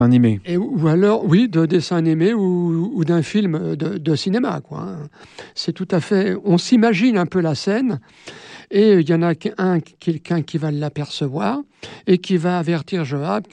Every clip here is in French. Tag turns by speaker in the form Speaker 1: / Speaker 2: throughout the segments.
Speaker 1: Animé.
Speaker 2: Ou alors, oui, de dessin animé ou d'un film de cinéma, quoi. C'est tout à fait... On s'imagine un peu la scène, et il y en a quelqu'un qui va l'apercevoir et qui va avertir Joab,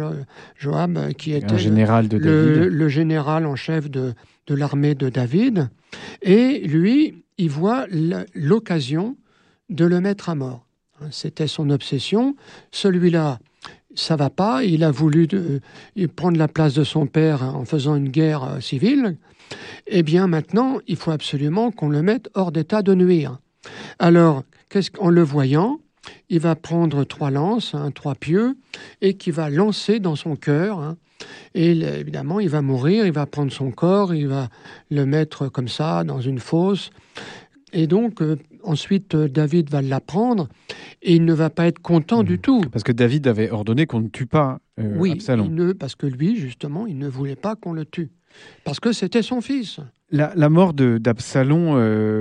Speaker 2: qui était
Speaker 1: Un général de David.
Speaker 2: le général en chef de l'armée de David. Et lui, il voit l'occasion de le mettre à mort. C'était son obsession. Celui-là, ça va pas. Il a voulu prendre la place de son père en faisant une guerre civile. Eh bien, maintenant, il faut absolument qu'on le mette hors d'état de nuire. Alors, en le voyant, il va prendre 3 lances, 3 pieux, et qui va lancer dans son cœur. Et évidemment, il va mourir, il va prendre son corps, il va le mettre comme ça dans une fosse. Et donc, ensuite, David va l'apprendre et il ne va pas être content du tout.
Speaker 1: Parce que David avait ordonné qu'on ne tue pas Absalom.
Speaker 2: Oui, parce que lui, justement, il ne voulait pas qu'on le tue. Parce que c'était son fils.
Speaker 1: La mort d'Absalom,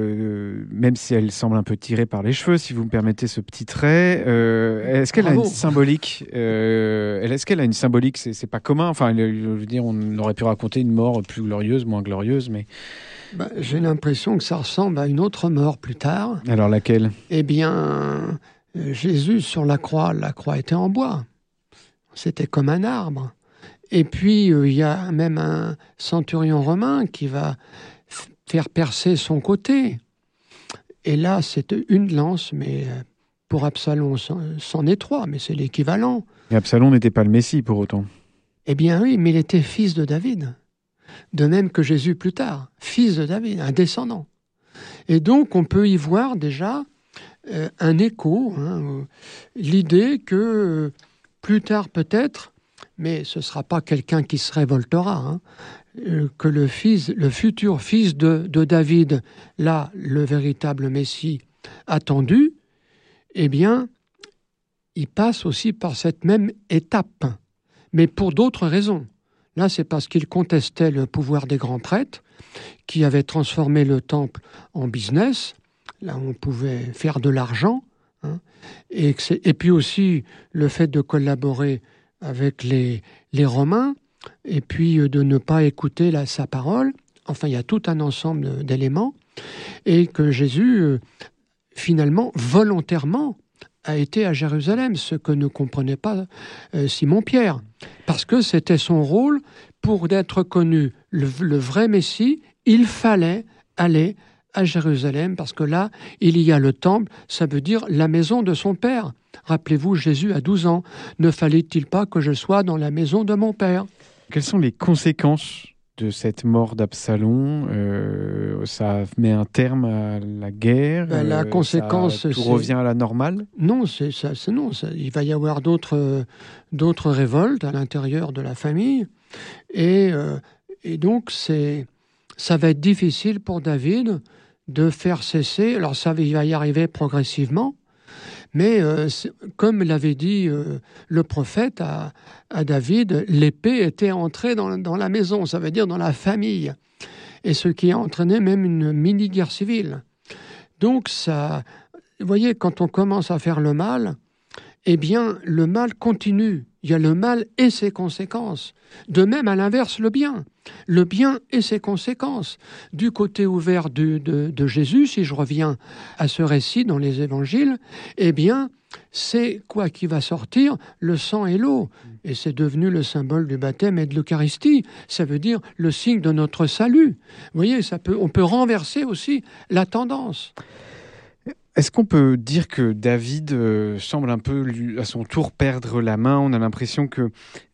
Speaker 1: même si elle semble un peu tirée par les cheveux, si vous me permettez ce petit trait, est-ce qu'elle a une symbolique Est-ce qu'elle a une symbolique? C'est pas commun. Enfin, je veux dire, on aurait pu raconter une mort plus glorieuse, moins glorieuse, mais...
Speaker 2: J'ai l'impression que ça ressemble à une autre mort plus tard.
Speaker 1: Alors laquelle?
Speaker 2: Eh bien, Jésus sur la croix était en bois. C'était comme un arbre. Et puis, il y a même un centurion romain qui va faire percer son côté. Et là, c'est une lance, mais pour Absalom, c'en est 3, mais c'est l'équivalent.
Speaker 1: Et Absalom n'était pas le Messie pour autant.
Speaker 2: Eh bien oui, mais il était fils de David. De même que Jésus plus tard, fils de David, un descendant. Et donc, on peut y voir déjà un écho, l'idée que plus tard peut-être, mais ce ne sera pas quelqu'un qui se révoltera, que le futur fils de David, là, le véritable Messie attendu, eh bien, il passe aussi par cette même étape, mais pour d'autres raisons. Là, c'est parce qu'il contestait le pouvoir des grands prêtres qui avaient transformé le temple en business. Là, on pouvait faire de l'argent. Et puis aussi le fait de collaborer avec les Romains et puis de ne pas écouter sa parole. Enfin, il y a tout un ensemble d'éléments. Et que Jésus, finalement, volontairement, a été à Jérusalem, ce que ne comprenait pas Simon-Pierre. Parce que c'était son rôle, pour être connu le vrai Messie, il fallait aller à Jérusalem, parce que là, il y a le temple, ça veut dire la maison de son père. Rappelez-vous, Jésus a 12 ans. Ne fallait-il pas que je sois dans la maison de mon père?
Speaker 1: Quelles sont les conséquences de cette mort d'Absalom? Ça met un terme à la guerre?
Speaker 2: La conséquence,
Speaker 1: tout revient à la normale?
Speaker 2: Non, il va y avoir d'autres révoltes à l'intérieur de la famille. Et donc, ça va être difficile pour David de faire cesser. Alors, il va y arriver progressivement. Mais comme l'avait dit le prophète à David, l'épée était entrée dans la maison, ça veut dire dans la famille. Et ce qui a entraîné même une mini-guerre civile. Donc, vous voyez, quand on commence à faire le mal, eh bien, le mal continue. Il y a le mal et ses conséquences. De même, à l'inverse, le bien. Le bien et ses conséquences. Du côté ouvert de Jésus, si je reviens à ce récit dans les évangiles, eh bien, c'est quoi qui va sortir? Le sang et l'eau. Et c'est devenu le symbole du baptême et de l'Eucharistie. Ça veut dire le signe de notre salut. Vous voyez, on peut renverser aussi la tendance.
Speaker 1: Est-ce qu'on peut dire que David semble un peu, à son tour, perdre la main? On a l'impression que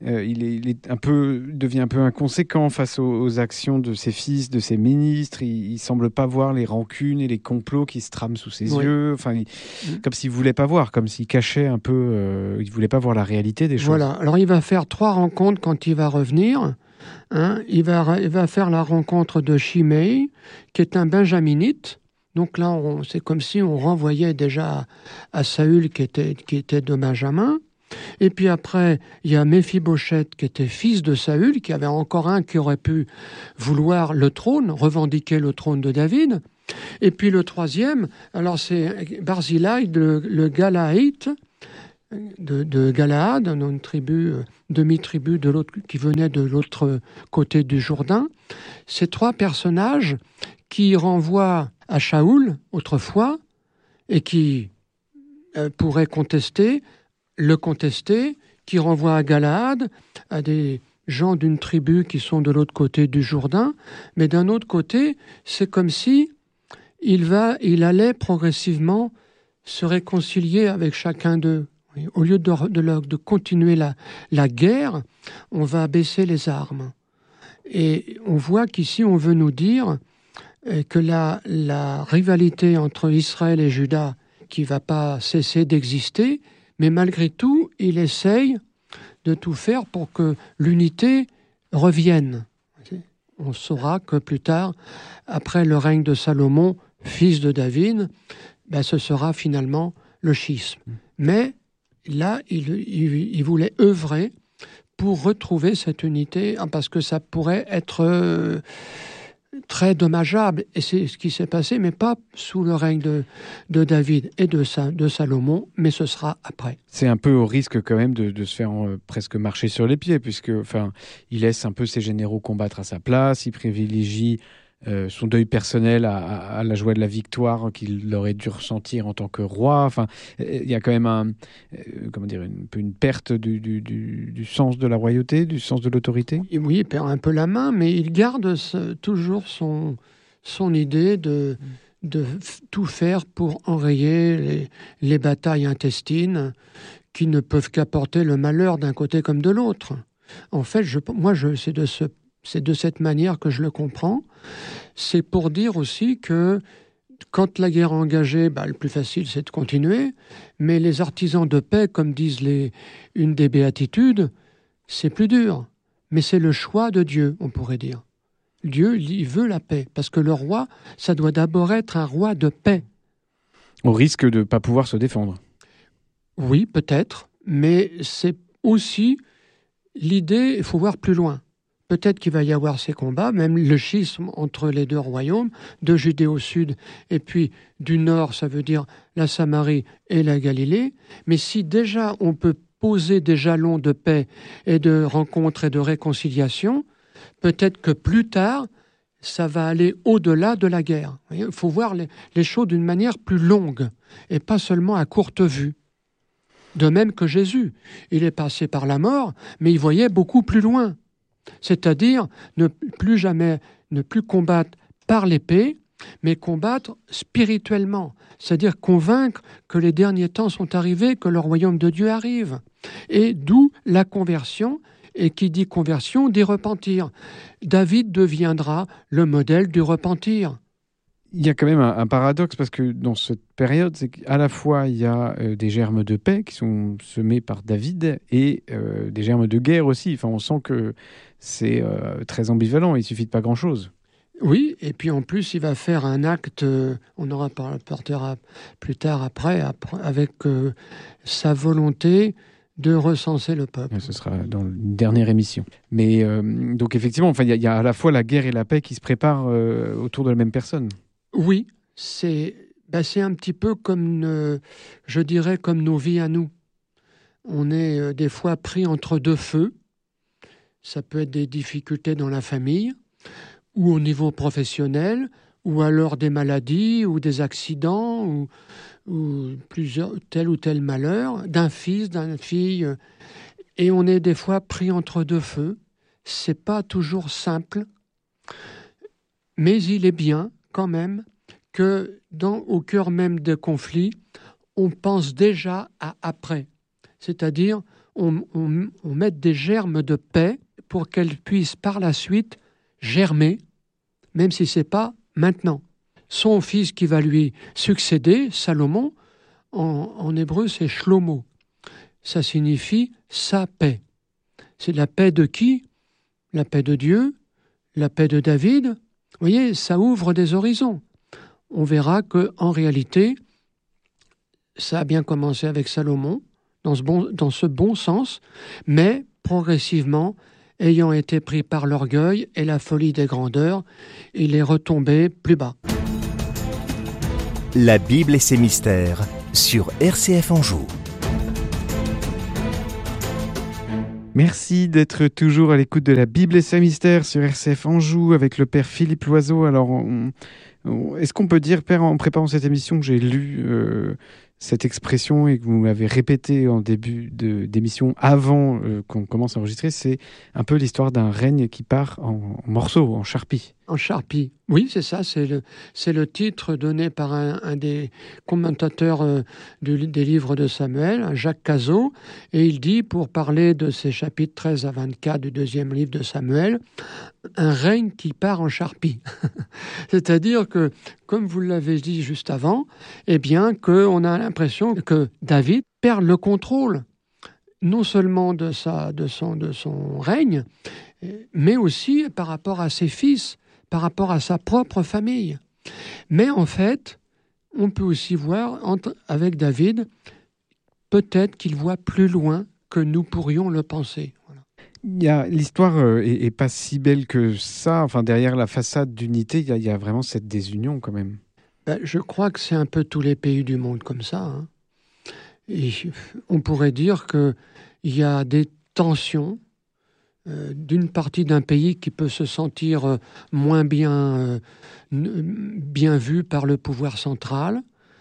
Speaker 1: il devient un peu inconséquent face aux actions de ses fils, de ses ministres. Il semble pas voir les rancunes et les complots qui se trament sous ses yeux. Enfin, comme s'il voulait pas voir, comme s'il cachait un peu. Il voulait pas voir la réalité des choses.
Speaker 2: Voilà. Alors, il va faire 3 rencontres quand il va revenir. Il va faire la rencontre de Shimei, qui est un benjaminite. Donc là, c'est comme si on renvoyait déjà à Saül qui était de Benjamin. Et puis après, il y a Méphibosheth qui était fils de Saül, qui avait encore un qui aurait pu vouloir le trône, revendiquer le trône de David. Et puis le 3e, alors c'est Barzillai, le Galaïte, de Galaad, une tribu, demi-tribu de l'autre, qui venait de l'autre côté du Jourdain. Ces 3 personnages qui renvoient à Shaoul autrefois et qui pourraient le contester, qui renvoient à Galaad, à des gens d'une tribu qui sont de l'autre côté du Jourdain, mais d'un autre côté, c'est comme si il allait progressivement se réconcilier avec chacun d'eux. Au lieu de continuer la guerre, on va baisser les armes. Et on voit qu'ici, on veut nous dire que la rivalité entre Israël et Juda, qui ne va pas cesser d'exister, mais malgré tout, il essaye de tout faire pour que l'unité revienne. On saura que plus tard, après le règne de Salomon, fils de David, ce sera finalement le schisme. Mais là, il voulait œuvrer pour retrouver cette unité, parce que ça pourrait être très dommageable. Et c'est ce qui s'est passé, mais pas sous le règne de David et de Salomon, mais ce sera après.
Speaker 1: C'est un peu au risque quand même de se faire presque marcher sur les pieds, puisque il laisse un peu ses généraux combattre à sa place, il privilégie son deuil personnel à la joie de la victoire qu'il aurait dû ressentir en tant que roi. Il y a quand même une perte du sens de la royauté, du sens de l'autorité.
Speaker 2: Et oui, il perd un peu la main, mais il garde toujours son idée de tout faire pour enrayer les batailles intestines qui ne peuvent qu'apporter le malheur d'un côté comme de l'autre. En fait, c'est de cette manière que je le comprends. C'est pour dire aussi que quand la guerre est engagée, le plus facile, c'est de continuer. Mais les artisans de paix, comme disent une des béatitudes, c'est plus dur. Mais c'est le choix de Dieu, on pourrait dire. Dieu, il veut la paix. Parce que le roi, ça doit d'abord être un roi de paix.
Speaker 1: Au risque de ne pas pouvoir se défendre.
Speaker 2: Oui, peut-être. Mais c'est aussi l'idée, il faut voir plus loin. Peut-être qu'il va y avoir ces combats, même le schisme entre les 2 royaumes, de Judée au sud, et puis du nord, ça veut dire la Samarie et la Galilée. Mais si déjà on peut poser des jalons de paix et de rencontre et de réconciliation, peut-être que plus tard, ça va aller au-delà de la guerre. Il faut voir les choses d'une manière plus longue, et pas seulement à courte vue. De même que Jésus, il est passé par la mort, mais il voyait beaucoup plus loin. C'est-à-dire ne plus combattre par l'épée, mais combattre spirituellement. C'est-à-dire convaincre que les derniers temps sont arrivés, que le royaume de Dieu arrive. Et d'où la conversion, et qui dit conversion, dit repentir. David deviendra le modèle du repentir.
Speaker 1: Il y a quand même un paradoxe, parce que dans cette période, c'est qu'à la fois, il y a des germes de paix qui sont semés par David et des germes de guerre aussi. On sent que c'est très ambivalent, il suffit de pas grand-chose.
Speaker 2: Oui, et puis en plus, il va faire un acte, on aura parlera plus tard après avec sa volonté de recenser le peuple.
Speaker 1: Ce sera dans une dernière émission. Mais donc effectivement, il y a à la fois la guerre et la paix qui se préparent autour de la même personne.
Speaker 2: Oui, c'est un petit peu comme, je dirais, comme nos vies à nous. On est des fois pris entre 2 feux. Ça peut être des difficultés dans la famille, ou au niveau professionnel, ou alors des maladies, ou des accidents, ou tel ou tel malheur, d'un fils, d'une fille. Et on est des fois pris entre 2 feux. C'est pas toujours simple, mais il est bien quand même que au cœur même des conflits, on pense déjà à après. C'est-à-dire, on met des germes de paix pour qu'elles puissent par la suite germer, même si ce n'est pas maintenant. Son fils qui va lui succéder, Salomon, en hébreu c'est Shlomo. Ça signifie sa paix. C'est la paix de qui? La paix de Dieu, la paix de David. Vous voyez, ça ouvre des horizons. On verra qu'en réalité, ça a bien commencé avec Salomon, dans ce bon sens, mais progressivement, ayant été pris par l'orgueil et la folie des grandeurs, il est retombé plus bas.
Speaker 3: La Bible et ses mystères sur RCF Anjou.
Speaker 1: Merci d'être toujours à l'écoute de la Bible et ses mystères sur RCF Anjou avec le Père Philippe Loiseau. Alors, est-ce qu'on peut dire, Père, en préparant cette émission, que j'ai lu cette expression et que vous m'avez répété en début d'émission avant qu'on commence à enregistrer, c'est un peu l'histoire d'un règne qui part en morceaux, en charpie.
Speaker 2: En charpie. Oui, c'est ça, c'est le titre donné par un des commentateurs des livres de Samuel, Jacques Cazot, et il dit, pour parler de ces chapitres 13 à 24 du deuxième livre de Samuel, un règne qui part en charpie. C'est-à-dire que, comme vous l'avez dit juste avant, eh bien, qu'on a l'impression que David perd le contrôle, non seulement de son règne, mais aussi par rapport à ses fils, par rapport à sa propre famille. Mais en fait, on peut aussi voir avec David, peut-être qu'il voit plus loin que nous pourrions le penser. Voilà.
Speaker 1: L'histoire est pas si belle que ça. Enfin, derrière la façade d'unité, il y a vraiment cette désunion quand même.
Speaker 2: Je crois que c'est un peu tous les pays du monde comme ça. Hein. Et on pourrait dire qu'il y a des tensions d'une partie d'un pays qui peut se sentir moins bien vu par le pouvoir central,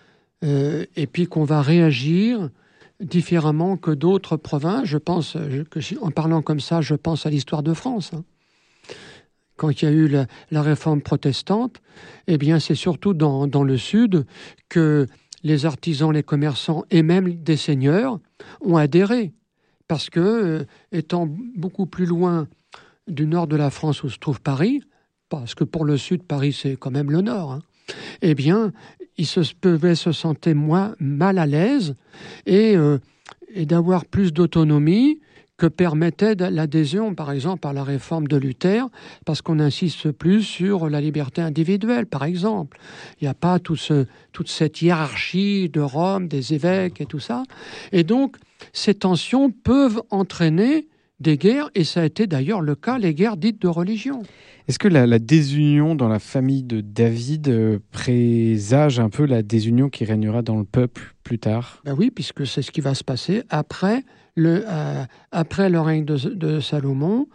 Speaker 2: et puis qu'on va réagir différemment que d'autres provinces. Je pense, en parlant comme ça, je pense à l'histoire de France. Hein. Quand il y a eu la réforme protestante, eh bien, c'est surtout dans le sud que les artisans, les commerçants et même des seigneurs ont adhéré. Parce que, étant beaucoup plus loin du nord de la France où se trouve Paris, parce que pour le sud, Paris, c'est quand même le nord, hein, eh bien, ils pouvaient se sentir moins mal à l'aise et d'avoir plus d'autonomie que permettait l'adhésion, par exemple, à la réforme de Luther, parce qu'on insiste plus sur la liberté individuelle, par exemple. Il n'y a pas toute cette hiérarchie de Rome, des évêques et tout ça. Et donc, ces tensions peuvent entraîner des guerres, et ça a été d'ailleurs le cas, les guerres dites de religion.
Speaker 1: Est-ce que la désunion dans la famille de David présage un peu la désunion qui régnera dans le peuple plus tard ?
Speaker 2: Ben oui, puisque c'est ce qui va se passer après le règne de Salomon.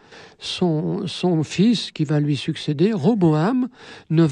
Speaker 2: Son fils qui va lui succéder, Roboam, ne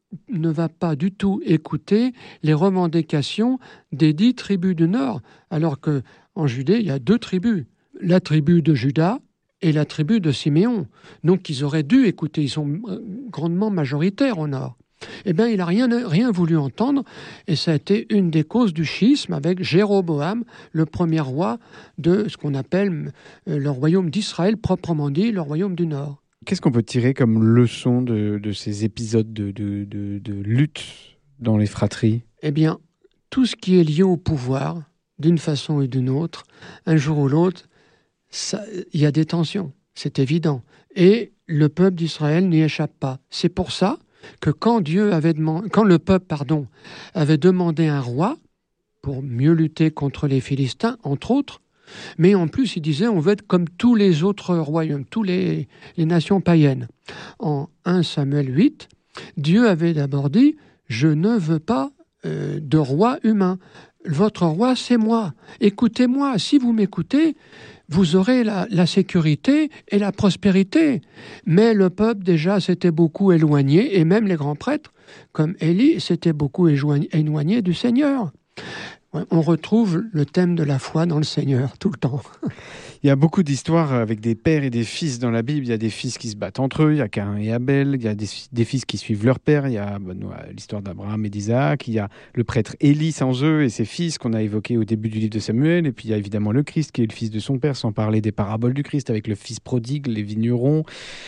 Speaker 2: va pas du tout écouter les revendications des 10 tribus du Nord, alors qu'en Judée, il y a 2 tribus. La tribu de Juda et la tribu de Siméon. Donc ils auraient dû écouter, ils sont grandement majoritaires au Nord. Eh bien, il n'a rien voulu entendre, et ça a été une des causes du schisme avec Jéroboam, le premier roi de ce qu'on appelle le royaume d'Israël, proprement dit, le royaume du Nord.
Speaker 1: Qu'est-ce qu'on peut tirer comme leçon de ces épisodes de lutte dans les fratries ?
Speaker 2: Eh bien, tout ce qui est lié au pouvoir, d'une façon et d'une autre, un jour ou l'autre, il y a des tensions, c'est évident. Et le peuple d'Israël n'y échappe pas. C'est pour ça que quand le peuple avait demandé un roi pour mieux lutter contre les Philistins, entre autres, mais en plus il disait on veut être comme tous les autres royaumes, tous les nations païennes. En 1 Samuel 8, Dieu avait d'abord dit je ne veux pas de roi humain. Votre roi, c'est moi. Écoutez-moi. Si vous m'écoutez, vous aurez la sécurité et la prospérité. Mais le peuple, déjà, s'était beaucoup éloigné, et même les grands prêtres, comme Élie, s'étaient beaucoup éloignés du Seigneur. On retrouve le thème de la foi dans le Seigneur tout le temps.
Speaker 1: Il y a beaucoup d'histoires avec des pères et des fils dans la Bible. Il y a des fils qui se battent entre eux, il y a Caïn et Abel, il y a des fils qui suivent leur père, il y a l'histoire d'Abraham et d'Isaac, il y a le prêtre Élie sans eux et ses fils qu'on a évoqués au début du livre de Samuel, et puis il y a évidemment le Christ qui est le fils de son père, sans parler des paraboles du Christ avec le fils prodigue, les vignerons,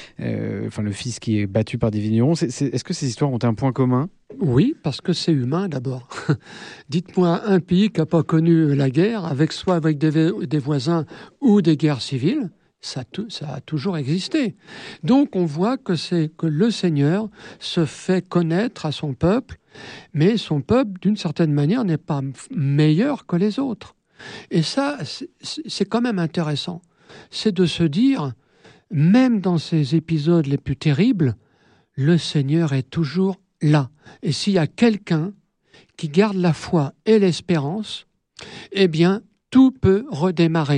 Speaker 1: le fils qui est battu par des vignerons. Est-ce que ces histoires ont un point commun ?
Speaker 2: Oui, parce que c'est humain d'abord. Dites-moi un pays qui n'a pas connu la guerre, soit avec des voisins ou des guerres civiles, ça a toujours existé. Donc on voit que le Seigneur se fait connaître à son peuple, mais son peuple, d'une certaine manière, n'est pas meilleur que les autres. Et ça, c'est quand même intéressant. C'est de se dire, même dans ces épisodes les plus terribles, le Seigneur est toujours là. Et s'il y a quelqu'un qui garde la foi et l'espérance, eh bien, tout peut redémarrer.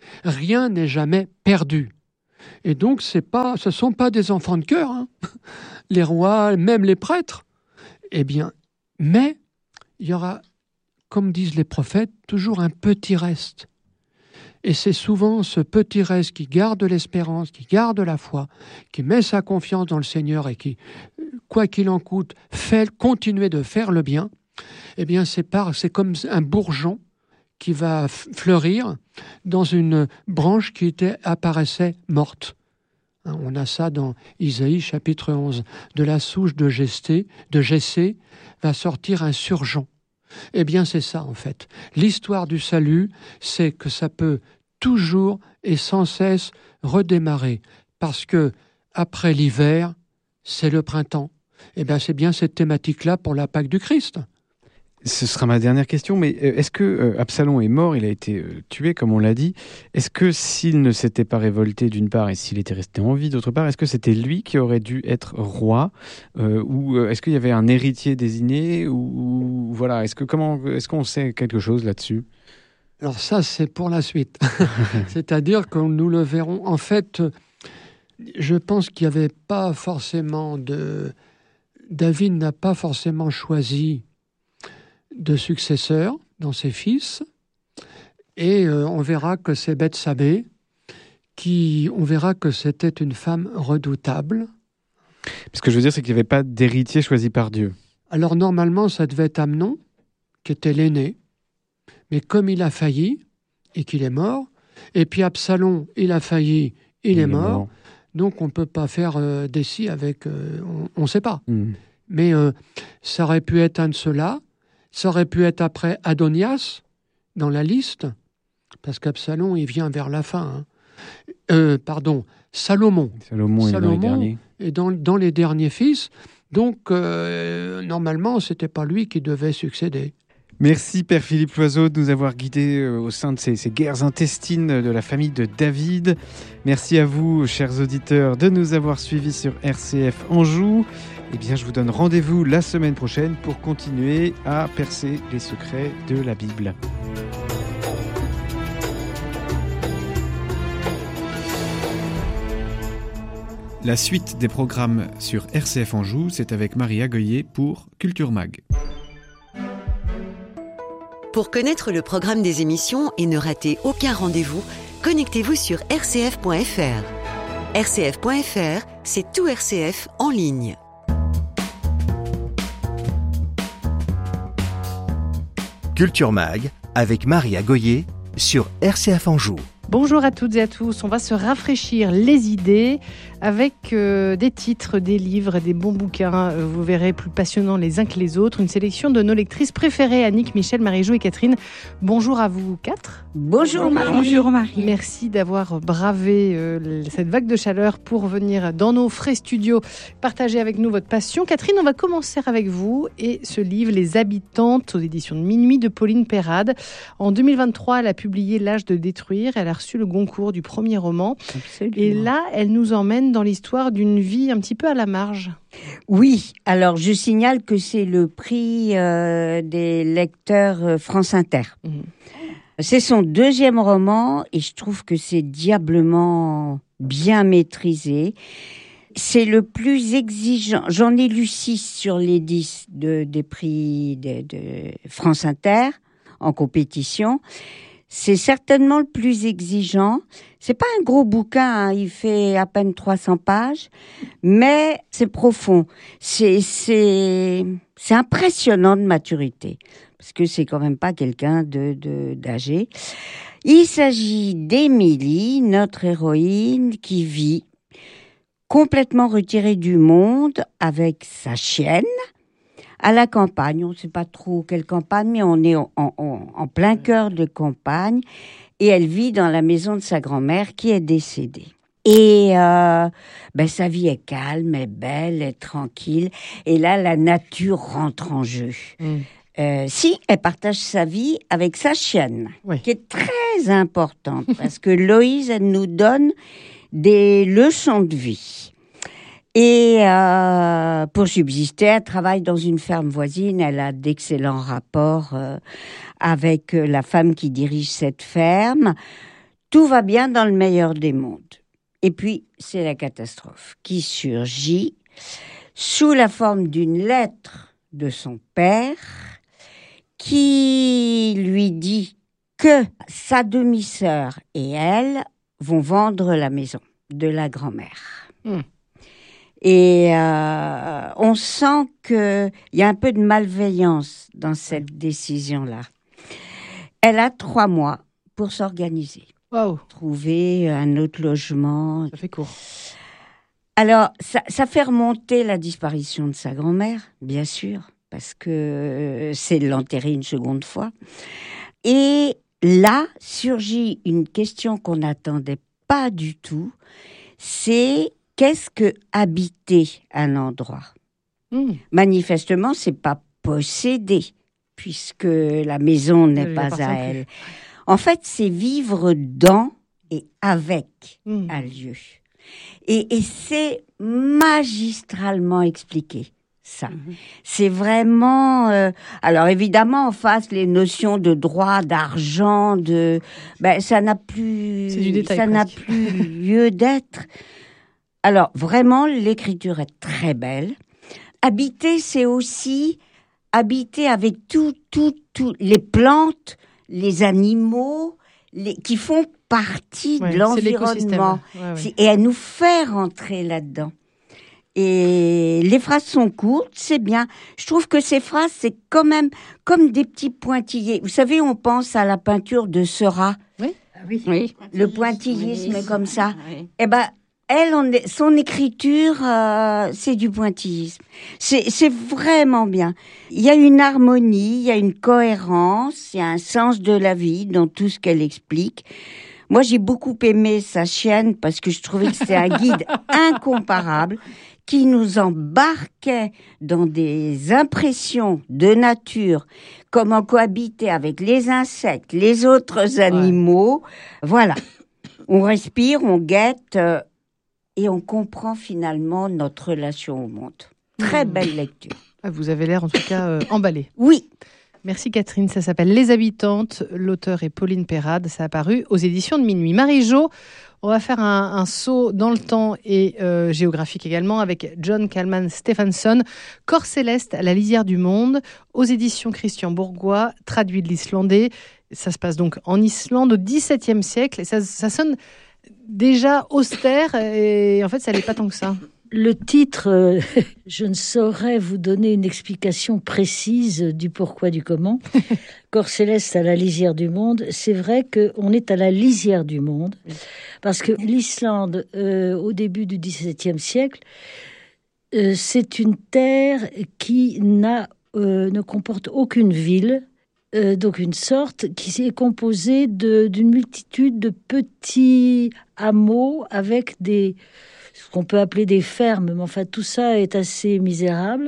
Speaker 2: Rien n'est jamais perdu. Et donc, ce ne sont pas des enfants de cœur, hein. Les rois, même les prêtres. Eh bien, mais il y aura, comme disent les prophètes, toujours un petit reste. Et c'est souvent ce petit reste qui garde l'espérance, qui garde la foi, qui met sa confiance dans le Seigneur et qui, quoi qu'il en coûte, fait continuer de faire le bien. Eh bien, c'est comme un bourgeon qui va fleurir dans une branche qui apparaissait morte. On a ça dans Isaïe chapitre 11. De la souche de Jessé va sortir un surgeon. Eh bien, c'est ça, en fait. L'histoire du salut, c'est que ça peut toujours et sans cesse redémarrer. Parce que, après l'hiver, c'est le printemps. Eh bien, c'est bien cette thématique-là pour la Pâque du Christ.
Speaker 1: Ce sera ma dernière question, mais est-ce que Absalom est mort, il a été tué, comme on l'a dit. Est-ce que s'il ne s'était pas révolté d'une part et s'il était resté en vie d'autre part, est-ce que c'était lui qui aurait dû être roi ou est-ce qu'il y avait un héritier désigné ou voilà, est-ce qu'on sait quelque chose là-dessus?
Speaker 2: Alors ça, c'est pour la suite. C'est-à-dire que nous le verrons. En fait, je pense qu'il n'y avait pas forcément David n'a pas forcément choisi de successeur dans ses fils, et on verra que c'est Bethsabée on verra que c'était une femme redoutable.
Speaker 1: Ce que je veux dire, c'est qu'il n'y avait pas d'héritier choisi par Dieu.
Speaker 2: Alors normalement, ça devait être Amnon, qui était l'aîné, mais comme il a failli, et qu'il est mort, et puis Absalom, il a failli, il est mort, donc on ne peut pas faire d'essai avec... on ne sait pas. Mais ça aurait pu être un de ceux-là. Ça aurait pu être après Adonias, dans la liste, parce qu'Absalom, il vient vers la fin. Salomon.
Speaker 1: Salomon est dans les derniers.
Speaker 2: Et dans les derniers fils. Donc, normalement, ce n'était pas lui qui devait succéder.
Speaker 1: Merci Père Philippe Loiseau de nous avoir guidés au sein de ces guerres intestines de la famille de David. Merci à vous, chers auditeurs, de nous avoir suivis sur RCF Anjou. Eh bien, je vous donne rendez-vous la semaine prochaine pour continuer à percer les secrets de la Bible. La suite des programmes sur RCF Anjou, c'est avec Marie Agoyer pour Culture Mag.
Speaker 3: Pour connaître le programme des émissions et ne rater aucun rendez-vous, connectez-vous sur rcf.fr. rcf.fr, c'est tout RCF en ligne.
Speaker 4: Culture Mag avec Marie Agoyer sur RCF Anjou.
Speaker 5: Bonjour à toutes et à tous, on va se rafraîchir les idées avec des titres, des livres, des bons bouquins, vous verrez, plus passionnants les uns que les autres. Une sélection de nos lectrices préférées, Annick, Michel, Marie-Jo et Catherine. Bonjour à vous quatre.
Speaker 6: Bonjour Marie. Bonjour Marie.
Speaker 5: Merci d'avoir bravé cette vague de chaleur pour venir dans nos frais studios partager avec nous votre passion. Catherine, on va commencer avec vous et ce livre, Les Habitantes, aux éditions de Minuit de Pauline Perrade. En 2023, elle a publié L'Âge de détruire. Elle a reçu le Goncourt du premier roman. Absolument. Et là, elle nous emmène dans l'histoire d'une vie un petit peu à la marge.
Speaker 6: Oui, alors je signale que c'est le prix des lecteurs France Inter. C'est son deuxième roman et je trouve que c'est diablement bien maîtrisé. C'est le plus exigeant. J'en ai lu 6 sur les 10 des prix de France Inter en compétition. C'est certainement le plus exigeant. C'est pas un gros bouquin, hein, il fait à peine 300 pages, mais c'est profond. C'est impressionnant de maturité, parce que c'est quand même pas quelqu'un d'âgé. Il s'agit d'Émilie, notre héroïne, qui vit complètement retirée du monde avec sa chienne, à la campagne. On ne sait pas trop quelle campagne, mais on est en plein cœur de campagne. Et elle vit dans la maison de sa grand-mère qui est décédée. Et sa vie est calme, est belle, est tranquille. Et là, la nature rentre en jeu. Si elle partage sa vie avec sa chienne, oui, qui est très importante, parce que Loïse, elle nous donne des leçons de vie. Et pour subsister, elle travaille dans une ferme voisine. Elle a d'excellents rapports avec la femme qui dirige cette ferme. Tout va bien dans le meilleur des mondes. Et puis, c'est la catastrophe qui surgit sous la forme d'une lettre de son père qui lui dit que sa demi-sœur et elle vont vendre la maison de la grand-mère. Et on sent qu'il y a un peu de malveillance dans cette décision-là. Elle a 3 mois pour s'organiser.
Speaker 5: Wow.
Speaker 6: Trouver un autre logement.
Speaker 5: Ça fait court.
Speaker 6: Alors, ça fait remonter la disparition de sa grand-mère, bien sûr, parce que c'est l'enterrer une seconde fois. Et là, surgit une question qu'on n'attendait pas du tout, c'est qu'est-ce que habiter un endroit ? Manifestement, c'est pas posséder, puisque la maison n'est pas à elle. En fait, c'est vivre dans et avec un lieu. Et c'est magistralement expliqué, ça. C'est vraiment... alors, évidemment, en face, les notions de droit, d'argent, ça n'a plus...
Speaker 5: C'est du détail,
Speaker 6: ça n'a plus lieu d'être. Alors, vraiment, l'écriture est très belle. Habiter, c'est aussi habiter avec tout les plantes, les animaux, qui font partie de l'environnement. Et elle nous fait rentrer là-dedans. Et les phrases sont courtes, c'est bien. Je trouve que ces phrases, c'est quand même comme des petits pointillés. Vous savez, on pense à la peinture de Seurat. Oui. Le pointillisme comme ça. Oui. Eh ben, son écriture, c'est du pointillisme. C'est vraiment bien. Il y a une harmonie, il y a une cohérence, il y a un sens de la vie dans tout ce qu'elle explique. Moi, j'ai beaucoup aimé sa chienne parce que je trouvais que c'était un guide incomparable qui nous embarquait dans des impressions de nature, comment cohabiter avec les insectes, les autres animaux. Voilà. On respire, on guette et on comprend finalement notre relation au monde. Très belle lecture.
Speaker 5: Vous avez l'air en tout cas emballée.
Speaker 6: Oui.
Speaker 5: Merci Catherine, ça s'appelle Les Habitantes, l'auteur est Pauline Perrade, ça a paru aux éditions de Minuit. Marie-Jo, on va faire un saut dans le temps et géographique également avec John Kalman Stephenson, Corps céleste à la lisière du monde, aux éditions Christian Bourgois, traduit de l'islandais. Ça se passe donc en Islande au XVIIe siècle et ça sonne déjà austère et en fait ça n'est pas tant que ça.
Speaker 7: Le titre, je ne saurais vous donner une explication précise du pourquoi, du comment. Corps céleste à la lisière du monde, c'est vrai qu'on est à la lisière du monde, parce que l'Islande, au début du XVIIe siècle, c'est une terre qui ne comporte aucune ville, donc une sorte qui est composée d'une multitude de petits hameaux avec ce qu'on peut appeler des fermes, mais enfin tout ça est assez misérable.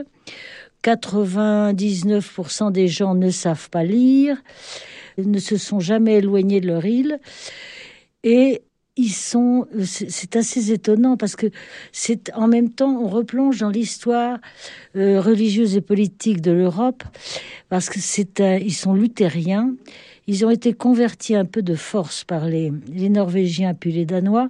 Speaker 7: 99% des gens ne savent pas lire, ne se sont jamais éloignés de leur île, et c'est assez étonnant parce que c'est en même temps on replonge dans l'histoire religieuse et politique de l'Europe parce que ils sont luthériens, ils ont été convertis un peu de force par les Norvégiens puis les Danois.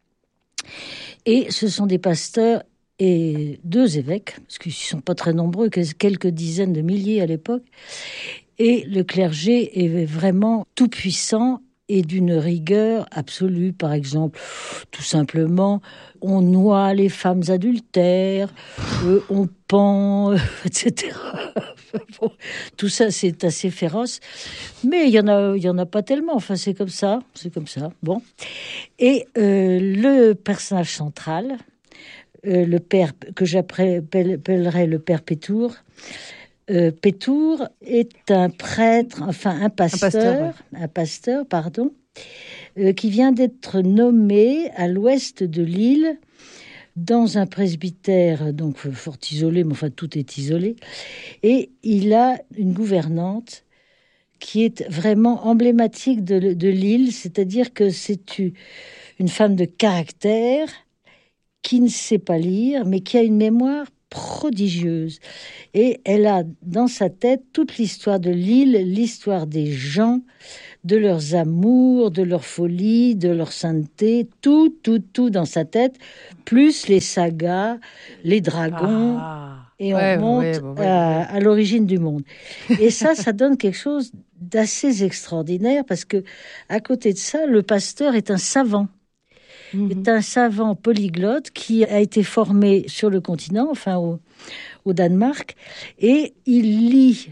Speaker 7: Et ce sont des pasteurs et 2 évêques, parce qu'ils ne sont pas très nombreux, quelques dizaines de milliers à l'époque. Et le clergé est vraiment tout puissant et d'une rigueur absolue. Par exemple, tout simplement, on noie les femmes adultères, on pend, etc. Bon, tout ça, c'est assez féroce. Mais il y en a pas tellement. Enfin, c'est comme ça. Bon. Et le personnage central, le père, que j'appellerais le père Pétour, Pétour est un prêtre, enfin un pasteur, qui vient d'être nommé à l'ouest de l'île dans un presbytère, donc fort isolé, mais enfin tout est isolé, et il a une gouvernante qui est vraiment emblématique de l'île, c'est-à-dire que c'est une femme de caractère qui ne sait pas lire, mais qui a une mémoire prodigieuse. Et elle a dans sa tête toute l'histoire de l'île, l'histoire des gens, de leurs amours, de leur folie, de leur sainteté, tout dans sa tête, plus les sagas, les dragons, et on monte à l'origine du monde. Et ça donne quelque chose d'assez extraordinaire, parce que à côté de ça, le pasteur est un savant. Est un savant polyglotte qui a été formé sur le continent, enfin au Danemark, et il lit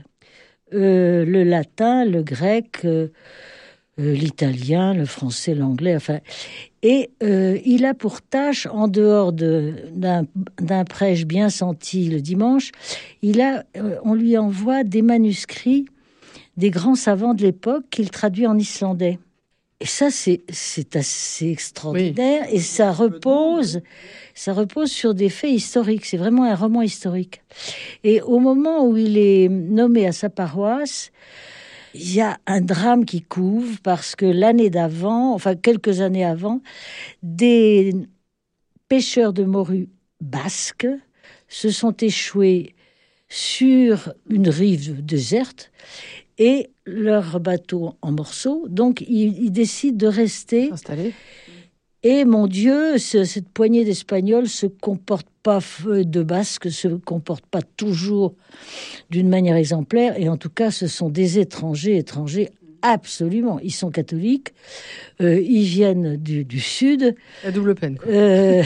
Speaker 7: le latin, le grec, l'italien, le français, l'anglais, enfin, et il a pour tâche, en dehors d'un prêche bien senti le dimanche, on lui envoie des manuscrits des grands savants de l'époque qu'il traduit en islandais. Et ça, c'est assez extraordinaire, et ça repose sur des faits historiques. C'est vraiment un roman historique. Et au moment où il est nommé à sa paroisse, il y a un drame qui couve, parce que l'année d'avant, enfin quelques années avant, des pêcheurs de morues basques se sont échoués sur une rive déserte, et leur bateau en morceaux. Donc, ils décident de rester
Speaker 5: installés.
Speaker 7: Et mon Dieu, cette poignée d'Espagnols se comporte pas, de Basques se comporte pas toujours d'une manière exemplaire. Et en tout cas, ce sont des étrangers absolument. Ils sont catholiques. Ils viennent du sud.
Speaker 5: La double peine, quoi.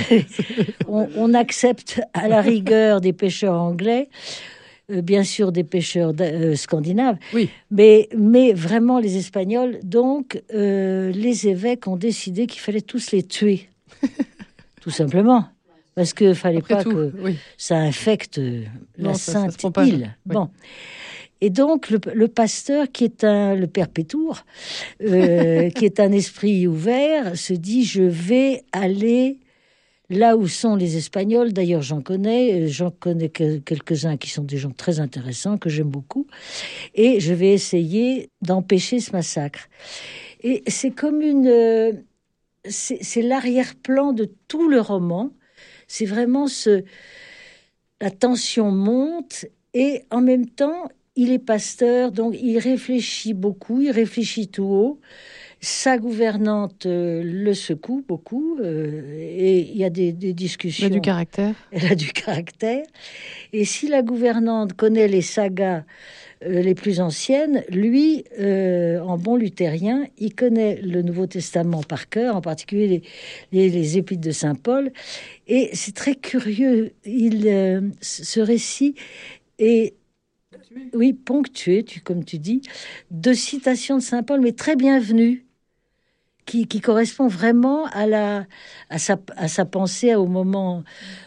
Speaker 7: On accepte à la rigueur des pêcheurs anglais. Bien sûr des pêcheurs scandinaves,
Speaker 5: oui.
Speaker 7: mais vraiment les Espagnols. Donc, les évêques ont décidé qu'il fallait tous les tuer, tout simplement, parce qu'il fallait pas que ça infecte la sainte île.
Speaker 5: Oui.
Speaker 7: Bon. Et donc, le pasteur, qui est le père Pétour, qui est un esprit ouvert, se dit, je vais aller là où sont les Espagnols. D'ailleurs, j'en connais quelques-uns qui sont des gens très intéressants, que j'aime beaucoup. Et je vais essayer d'empêcher ce massacre. Et c'est comme c'est l'arrière-plan de tout le roman. C'est vraiment la tension monte, et en même temps, il est pasteur, donc il réfléchit beaucoup, il réfléchit tout haut. Sa gouvernante le secoue beaucoup, et il y a des discussions.
Speaker 5: Elle a du caractère.
Speaker 7: Elle a du caractère. Et si la gouvernante connaît les sagas les plus anciennes, lui, en bon luthérien, il connaît le Nouveau Testament par cœur, en particulier les épîtres de Saint Paul. Et c'est très curieux. Ce récit est... Oui, ponctué, comme tu dis, de citations de Saint Paul, mais très bienvenues, qui correspond vraiment à sa pensée au moment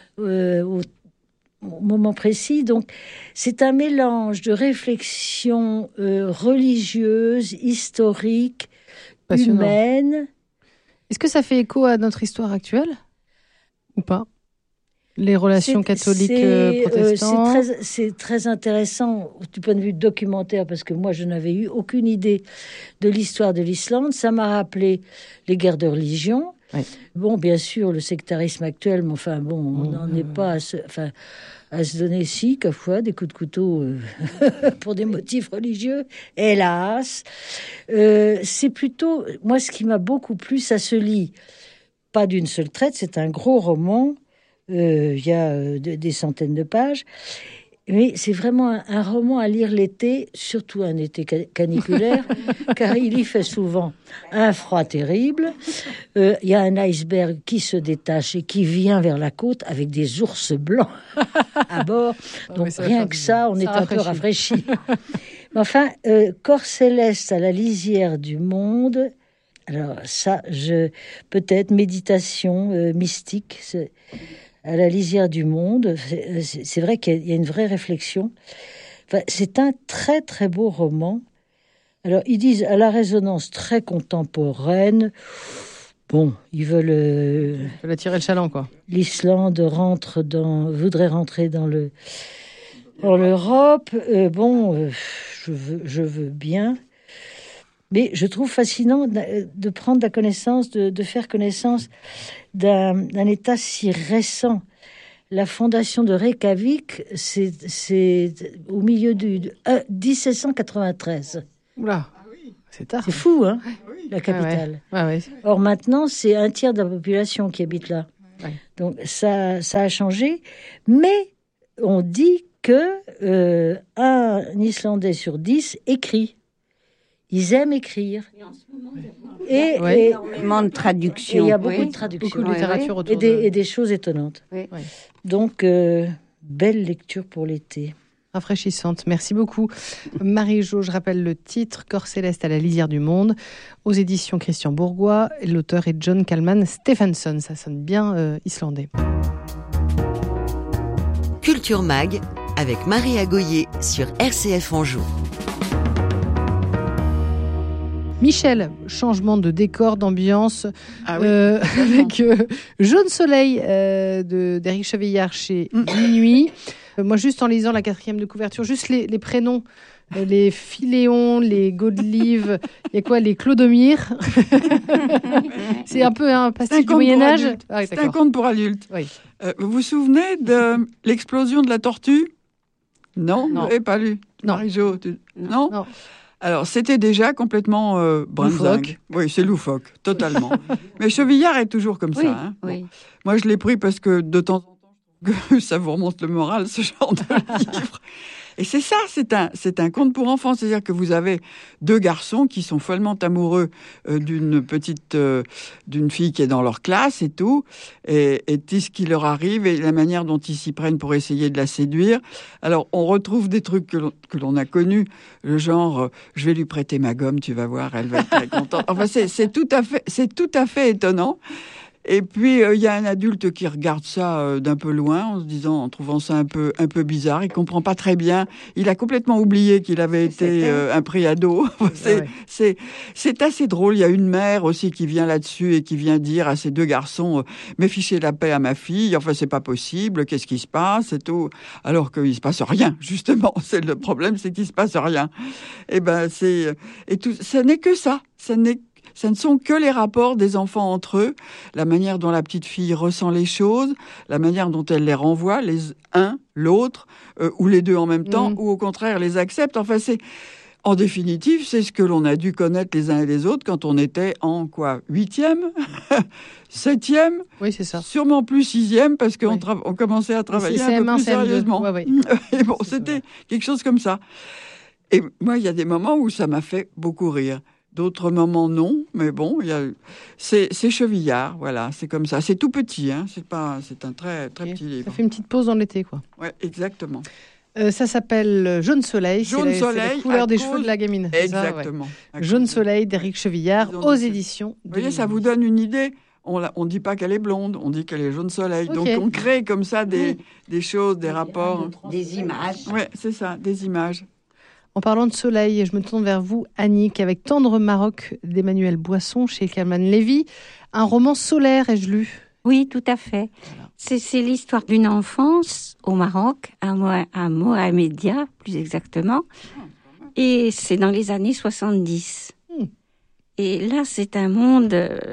Speaker 7: précis. Donc, c'est un mélange de réflexion religieuse, historique, humaine.
Speaker 5: Est-ce que ça fait écho à notre histoire actuelle ou pas ? Les relations catholiques protestantes.
Speaker 7: C'est très intéressant du point de vue documentaire, parce que moi, je n'avais eu aucune idée de l'histoire de l'Islande. Ça m'a rappelé les guerres de religion.
Speaker 5: Oui.
Speaker 7: Bon, bien sûr, le sectarisme actuel, mais enfin, bon, on n'en est pas à se donner, quelquefois, des coups de couteau pour des motifs religieux. Hélas. C'est plutôt... Moi, ce qui m'a beaucoup plu, ça se lit pas d'une seule traite. C'est un gros roman. Il y a des centaines de pages, mais c'est vraiment un roman à lire l'été, surtout un été caniculaire, car il y fait souvent un froid terrible. Il y a un iceberg qui se détache et qui vient vers la côte avec des ours blancs à bord. Donc rien que ça, on est un peu rafraîchi. Mais enfin, corps céleste à la lisière du monde. Alors ça, peut-être méditation mystique. À la lisière du monde, c'est vrai qu'il y a une vraie réflexion. Enfin, c'est un très très beau roman. Alors ils disent à la résonance très contemporaine. Bon, ils veulent
Speaker 5: tirer le chaland, quoi.
Speaker 7: L'Islande voudrait rentrer dans l'Europe. Je veux bien. Mais je trouve fascinant de prendre la connaissance, de faire connaissance d'un état si récent. la fondation de Reykjavik, c'est au milieu du 1793.
Speaker 5: Oula, c'est tard.
Speaker 7: C'est fou, hein, la capitale.
Speaker 5: Ouais.
Speaker 7: Or maintenant, c'est un tiers de la population qui habite là.
Speaker 5: Ouais.
Speaker 7: Donc ça a changé. Mais on dit que un Islandais sur 10 écrit. Ils aiment écrire. Et
Speaker 6: énormément de traductions.
Speaker 7: il y a beaucoup de traductions.
Speaker 5: Beaucoup de littérature autour
Speaker 7: et des choses étonnantes.
Speaker 6: Oui.
Speaker 5: Ouais.
Speaker 7: Donc, belle lecture pour l'été.
Speaker 5: Rafraîchissante. Merci beaucoup. Marie-Jo, je rappelle le titre, Corps céleste à la lisière du monde, aux éditions Christian Bourgois. L'auteur est John Kalman Stephenson. Ça sonne bien islandais.
Speaker 3: Culture Mag avec Marie Agoyer sur RCF Anjou.
Speaker 5: Michel, changement de décor, d'ambiance,
Speaker 8: Ah oui,
Speaker 5: avec Jaune Soleil d'Éric Chevillard chez Minuit. Moi, juste en lisant la 4e de couverture, juste les prénoms, les Philéon, les Godelive, il y a quoi, les Clodomir. C'est un peu un pastiche du Moyen-Âge. Ah, oui,
Speaker 8: c'est un conte pour adultes.
Speaker 5: Oui.
Speaker 8: Vous vous souvenez de l'explosion de la tortue? Non,
Speaker 5: Non.
Speaker 8: vous n'avez pas lu?
Speaker 5: Non.
Speaker 8: Marie-Jo, non.
Speaker 5: Non.
Speaker 8: Alors, c'était déjà complètement brinzingue. Oui, c'est loufoque, totalement. Mais Chevillard est toujours comme ça. Hein.
Speaker 6: Oui.
Speaker 8: Bon. Moi, je l'ai pris parce que de temps en temps, que ça vous remonte le moral, ce genre de livre. Et c'est ça, c'est un conte pour enfants. C'est-à-dire que vous avez deux garçons qui sont follement amoureux d'une fille qui est dans leur classe et tout, et tout ce qui leur arrive et la manière dont ils s'y prennent pour essayer de la séduire. Alors, on retrouve des trucs que l'on a connus, le genre je vais lui prêter ma gomme, tu vas voir, elle va être très contente. Enfin, c'est tout à fait étonnant. Et puis, il y a un adulte qui regarde ça d'un peu loin, en trouvant ça un peu bizarre. Il comprend pas très bien. Il a complètement oublié qu'il avait été un prix ado. C'est assez drôle. Il y a une mère aussi qui vient là-dessus et qui vient dire à ces deux garçons, mais fichez la paix à ma fille. Enfin, c'est pas possible. Qu'est-ce qui se passe et tout. Alors qu'il se passe rien, justement. C'est le problème, c'est qu'il se passe rien. Et tout. Ça n'est que ça. Ça ne sont que les rapports des enfants entre eux, la manière dont la petite fille ressent les choses, la manière dont elle les renvoie, l'autre, ou les deux en même temps, ou au contraire les accepte. Enfin, en définitive, c'est ce que l'on a dû connaître les uns et les autres quand on était en 8e, 7e,
Speaker 5: Oui, c'est ça.
Speaker 8: sûrement plus 6e, parce qu'on on commençait à travailler un peu plus sérieusement. Et bon, c'était quelque chose comme ça. Et moi, il y a des moments où ça m'a fait beaucoup rire. D'autres moments, non, mais bon, c'est Chevillard, voilà, c'est comme ça. C'est tout petit, hein, c'est un très petit livre.
Speaker 5: Ça fait une petite pause dans l'été, quoi.
Speaker 8: Ouais, exactement.
Speaker 5: Ça s'appelle Jaune Soleil.
Speaker 8: Jaune Soleil,
Speaker 5: c'est la couleur des cheveux de la gamine.
Speaker 8: Exactement.
Speaker 5: Ça, ouais. Jaune Soleil d'Éric Chevillard aux éditions.
Speaker 8: Vous voyez, ça vous donne une idée. On ne dit pas qu'elle est blonde, on dit qu'elle est jaune soleil.
Speaker 5: Okay.
Speaker 8: Donc on crée comme ça des choses, des rapports.
Speaker 6: Des images.
Speaker 8: Oui, c'est ça, des images.
Speaker 5: En parlant de soleil, je me tourne vers vous, Annick, avec Tendre Maroc d'Emmanuel Boisson chez Kalman Levy. Un roman solaire, ai-je lu?
Speaker 9: Oui, tout à fait. Voilà. C'est l'histoire d'une enfance au Maroc, à Mohamedia, plus exactement. Et c'est dans les années 70. Et là, c'est un monde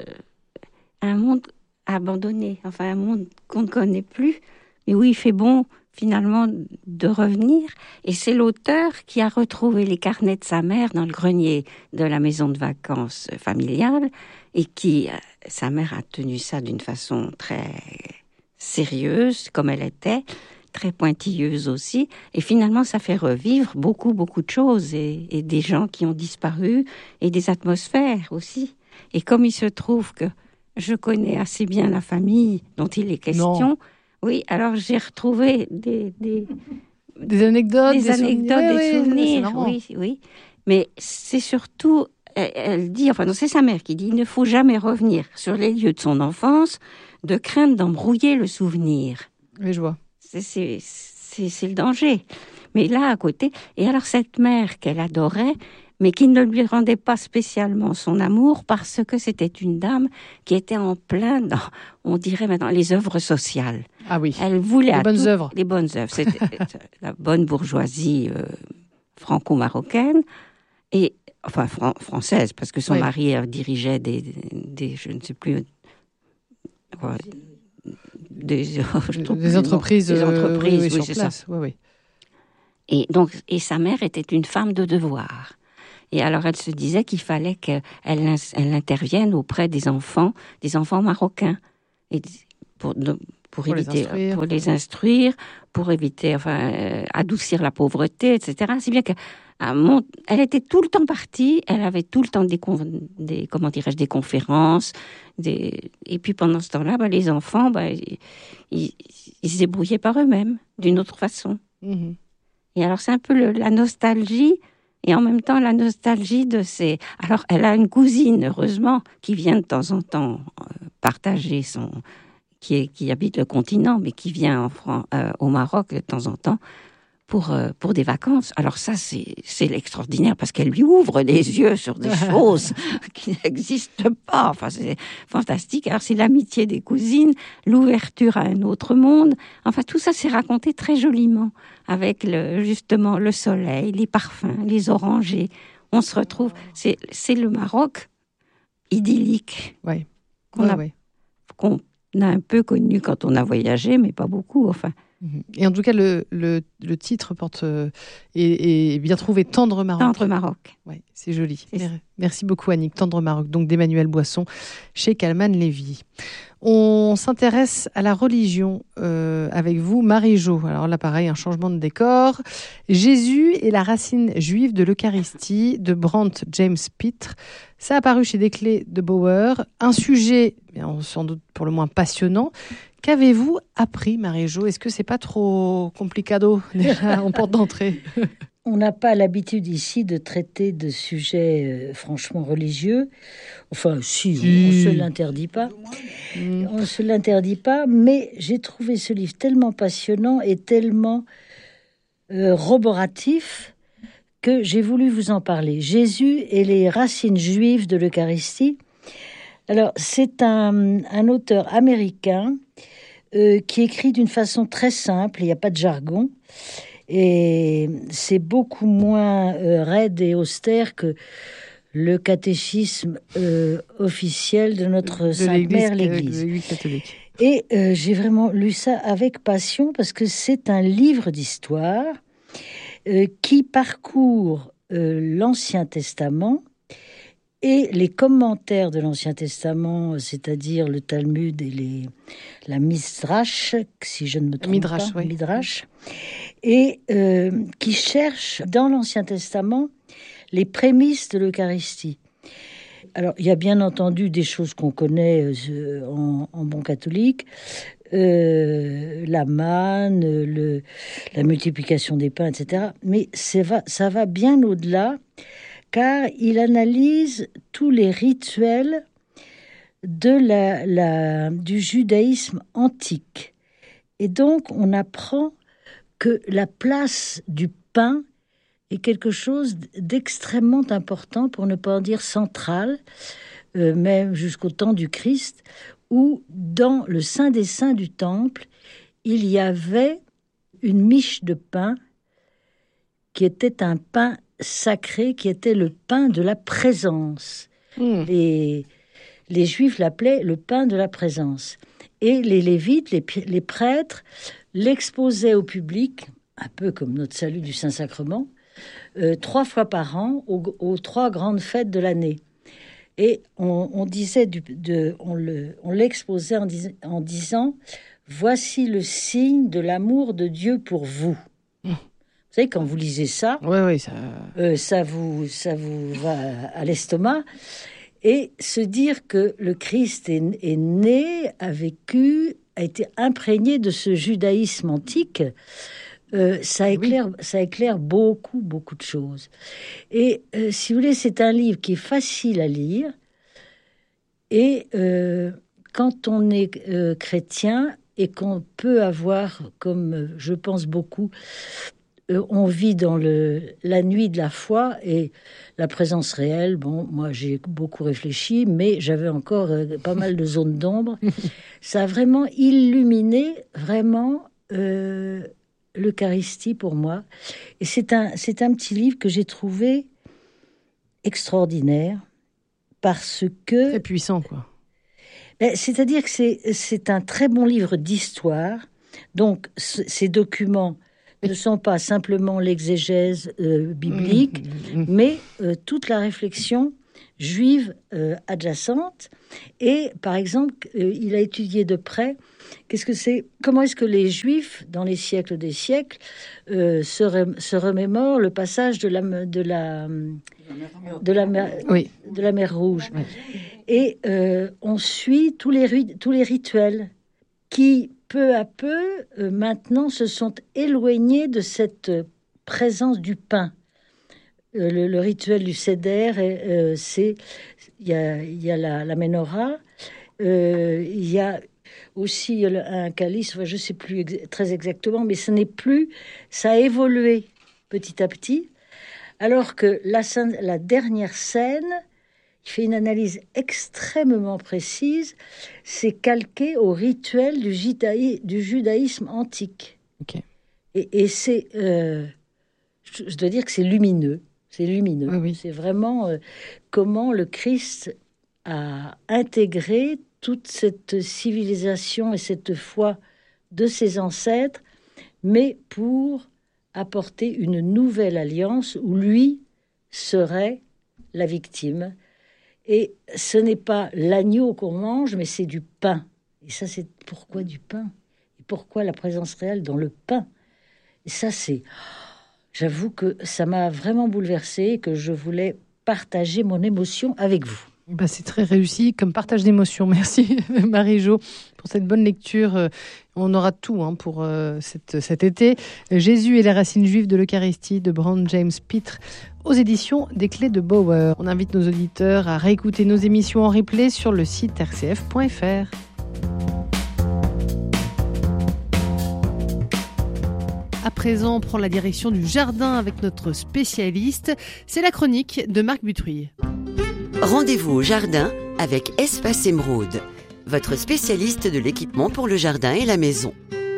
Speaker 9: abandonné, enfin un monde qu'on ne connaît plus, mais où il fait bon finalement de revenir. Et c'est l'auteur qui a retrouvé les carnets de sa mère dans le grenier de la maison de vacances familiale et sa mère a tenu ça d'une façon très sérieuse, comme elle était, très pointilleuse aussi. Et finalement, ça fait revivre beaucoup de choses et des gens qui ont disparu et des atmosphères aussi. Et comme il se trouve que je connais assez bien la famille dont il est question... Non. Oui, alors j'ai retrouvé des
Speaker 5: anecdotes,
Speaker 9: des souvenirs. Oui. Mais c'est surtout, elle dit, enfin non, c'est sa mère qui dit, il ne faut jamais revenir sur les lieux de son enfance de crainte d'embrouiller le souvenir.
Speaker 5: Oui, je vois.
Speaker 9: C'est le danger. Mais là, à côté, et alors cette mère qu'elle adorait, mais qui ne lui rendait pas spécialement son amour parce que c'était une dame qui était en plein dans, on dirait maintenant, les œuvres sociales.
Speaker 5: Ah oui.
Speaker 9: Elle voulait
Speaker 5: les bonnes œuvres.
Speaker 9: Les bonnes œuvres. C'était la bonne bourgeoisie franco-marocaine et enfin française parce que son mari dirigeait des je ne sais plus quoi, des
Speaker 5: entreprises,
Speaker 9: oui,
Speaker 5: sur
Speaker 9: c'est
Speaker 5: place.
Speaker 9: ça.
Speaker 5: Oui.
Speaker 9: Et sa mère était une femme de devoir. Et alors elle se disait qu'il fallait qu'elle intervienne auprès des enfants marocains, et pour les instruire, pour éviter, adoucir la pauvreté, etc. Si bien que elle était tout le temps partie, elle avait tout le temps des conférences, et puis pendant ce temps-là, les enfants, ils se débrouillaient par eux-mêmes, d'une autre façon.
Speaker 5: Mm-hmm.
Speaker 9: Et alors c'est un peu la nostalgie, et en même temps la nostalgie de ces... Alors elle a une cousine, heureusement, qui vient de temps en temps partager qui habite le continent, mais qui vient au Maroc de temps en temps, pour des vacances. Alors ça, c'est l'extraordinaire, parce qu'elle lui ouvre les yeux sur des choses qui n'existent pas. Enfin, c'est fantastique. Alors c'est l'amitié des cousines, l'ouverture à un autre monde. Enfin, tout ça, c'est raconté très joliment, avec justement le soleil, les parfums, les orangers. On se retrouve... C'est le Maroc idyllique.
Speaker 5: Oui.
Speaker 9: Qu'on a un peu connu quand on a voyagé, mais pas beaucoup, enfin.
Speaker 5: Et en tout cas, le titre porte est bien trouvé, Tendre Maroc.
Speaker 9: Tendre Maroc.
Speaker 5: Ouais, c'est joli. Merci beaucoup, Annick. Tendre Maroc, donc d'Emmanuel Boisson, chez Calman Lévy. On s'intéresse à la religion avec vous, Marie-Jo. Alors là, pareil, un changement de décor. Jésus et la racine juive de l'Eucharistie, de Brandt James Pitre. Ça a paru chez Desclés de Bauer. Un sujet, sans doute pour le moins passionnant. Qu'avez-vous appris, Marie-Jo ? Est-ce que c'est pas trop complicado déjà en porte d'entrée ?
Speaker 7: On n'a pas l'habitude ici de traiter de sujets franchement religieux. Enfin, si. On ne se l'interdit pas. On ne se l'interdit pas, mais j'ai trouvé ce livre tellement passionnant et tellement roboratif que j'ai voulu vous en parler. Jésus et les racines juives de l'Eucharistie. Alors, c'est un auteur américain qui écrit d'une façon très simple, il n'y a pas de jargon, et c'est beaucoup moins raide et austère que le catéchisme officiel de notre Sainte Mère l'Église.
Speaker 5: Catholique.
Speaker 7: Et j'ai vraiment lu ça avec passion, parce que c'est un livre d'histoire qui parcourt l'Ancien Testament et les commentaires de l'Ancien Testament, c'est-à-dire le Talmud et la Midrash, si je ne me trompe pas,
Speaker 5: oui.
Speaker 7: Midrash, et qui cherche dans l'Ancien Testament les prémices de l'Eucharistie. Alors, il y a bien entendu des choses qu'on connaît en bon catholique, la manne, la multiplication des pains, etc. Mais ça va bien au-delà, car il analyse tous les rituels du judaïsme antique. Et donc, on apprend que la place du pain est quelque chose d'extrêmement important, pour ne pas en dire central, même jusqu'au temps du Christ, où dans le Saint des Saints du Temple, il y avait une miche de pain qui était un pain sacré, qui était le pain de la présence. Les Juifs l'appelaient le pain de la présence. Et les Lévites, les prêtres, l'exposaient au public, un peu comme notre salut du Saint-Sacrement, 3 fois par an, aux 3 grandes fêtes de l'année. Et on disait on l'exposait en disant « Voici le signe de l'amour de Dieu pour vous ». Vous savez, quand vous lisez ça, ça vous va à l'estomac. Et se dire que le Christ est né, a vécu, a été imprégné de ce judaïsme antique, ça éclaire beaucoup de choses. Et si vous voulez, c'est un livre qui est facile à lire. Et quand on est chrétien et qu'on peut avoir, comme je pense beaucoup, on vit dans la nuit de la foi et la présence réelle. Bon, moi, j'ai beaucoup réfléchi, mais j'avais encore pas mal de zones d'ombre. Ça a vraiment illuminé l'Eucharistie pour moi. Et c'est un petit livre que j'ai trouvé extraordinaire parce que...
Speaker 5: Très puissant, quoi.
Speaker 7: C'est-à-dire que c'est un très bon livre d'histoire. Donc, ces documents ne sont pas simplement l'exégèse biblique, mais toute la réflexion juive adjacente. Et, par exemple, il a étudié de près comment est-ce que les Juifs, dans les siècles des siècles, se remémorent le passage de la mer Rouge. Oui. Et on suit tous les rituels qui, peu à peu, maintenant, se sont éloignés de cette présence du pain. Le rituel du Seder, il y a la Ménorah, il y a aussi un calice, je ne sais plus très exactement, mais ça a évolué petit à petit, alors que la dernière scène, il fait une analyse extrêmement précise, c'est calqué au rituel du judaïsme antique.
Speaker 5: Okay.
Speaker 7: Et c'est, je dois dire que c'est lumineux. C'est lumineux. Oui. C'est vraiment comment le Christ a intégré toute cette civilisation et cette foi de ses ancêtres, mais pour apporter une nouvelle alliance où lui serait la victime. Et ce n'est pas l'agneau qu'on mange, mais c'est du pain. Et ça, c'est pourquoi du pain? Et pourquoi la présence réelle dans le pain? Et ça, j'avoue que ça m'a vraiment bouleversée et que je voulais partager mon émotion avec vous.
Speaker 5: C'est très réussi comme partage d'émotions. Merci Marie-Jo pour cette bonne lecture. On aura tout pour cet été. Jésus et les racines juives de l'Eucharistie de Brand James Pitre aux éditions des Clés de Bauer. On invite nos auditeurs à réécouter nos émissions en replay sur le site rcf.fr. À présent, on prend la direction du jardin avec notre spécialiste. C'est la chronique de Marc Butrouille.
Speaker 3: Rendez-vous au jardin avec Espace Émeraude, votre spécialiste de l'équipement pour le jardin et la maison.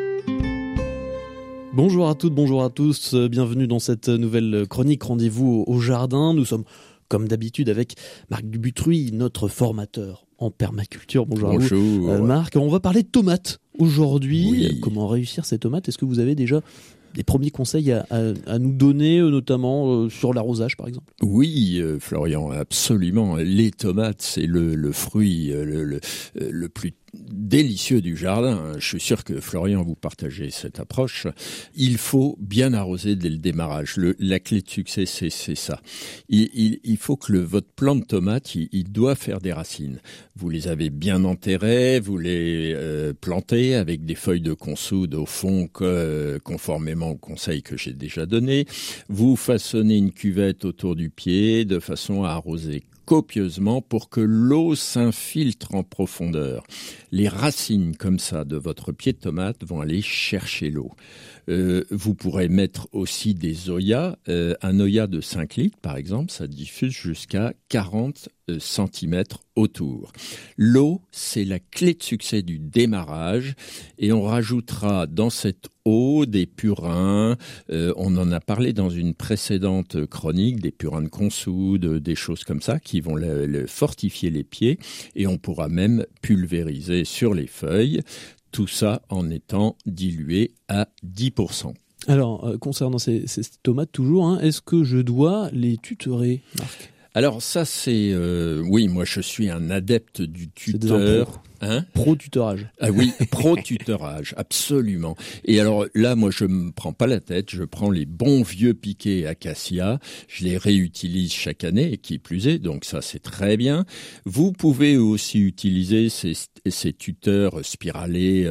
Speaker 10: Bonjour à toutes, bonjour à tous, bienvenue dans cette nouvelle chronique Rendez-vous au jardin. Nous sommes comme d'habitude avec Marc Butrouille, notre formateur en permaculture. Bonjour à vous, Marc. On va parler de tomates aujourd'hui. Oui. Comment réussir ces tomates? Est-ce que vous avez déjà des premiers conseils à nous donner, notamment sur l'arrosage, par exemple?
Speaker 11: Oui, Florian, absolument. Les tomates, c'est le fruit le plus délicieux du jardin. Je suis sûr que Florian, vous partagez cette approche. Il faut bien arroser dès le démarrage. La clé de succès, c'est ça. Il faut que votre plant de tomate, il doit faire des racines. Vous les avez bien enterrées, vous les plantez avec des feuilles de consoude au fond, conformément au conseil que j'ai déjà donné. Vous façonnez une cuvette autour du pied de façon à arroser copieusement pour que l'eau s'infiltre en profondeur. Les racines comme ça de votre pied de tomate vont aller chercher l'eau. Vous pourrez mettre aussi des oyas. Un oya de 5 litres, par exemple, ça diffuse jusqu'à 40 cm autour. L'eau, c'est la clé de succès du démarrage et on rajoutera dans cette eau des purins. On en a parlé dans une précédente chronique, des purins de consoude, des choses comme ça qui vont fortifier les pieds et on pourra même pulvériser sur les feuilles. Tout ça en étant dilué à 10%.
Speaker 10: Alors, concernant ces tomates toujours, est-ce que je dois les tutorer, Marc ?
Speaker 11: Alors ça, c'est... oui, moi je suis un adepte du tuteur.
Speaker 10: Pro-tutorage.
Speaker 11: Ah oui, pro-tutorage, absolument. Et alors là, moi, je me prends pas la tête, je prends les bons vieux piquets acacia, je les réutilise chaque année, et qui plus est, donc ça, c'est très bien. Vous pouvez aussi utiliser ces tuteurs spiralés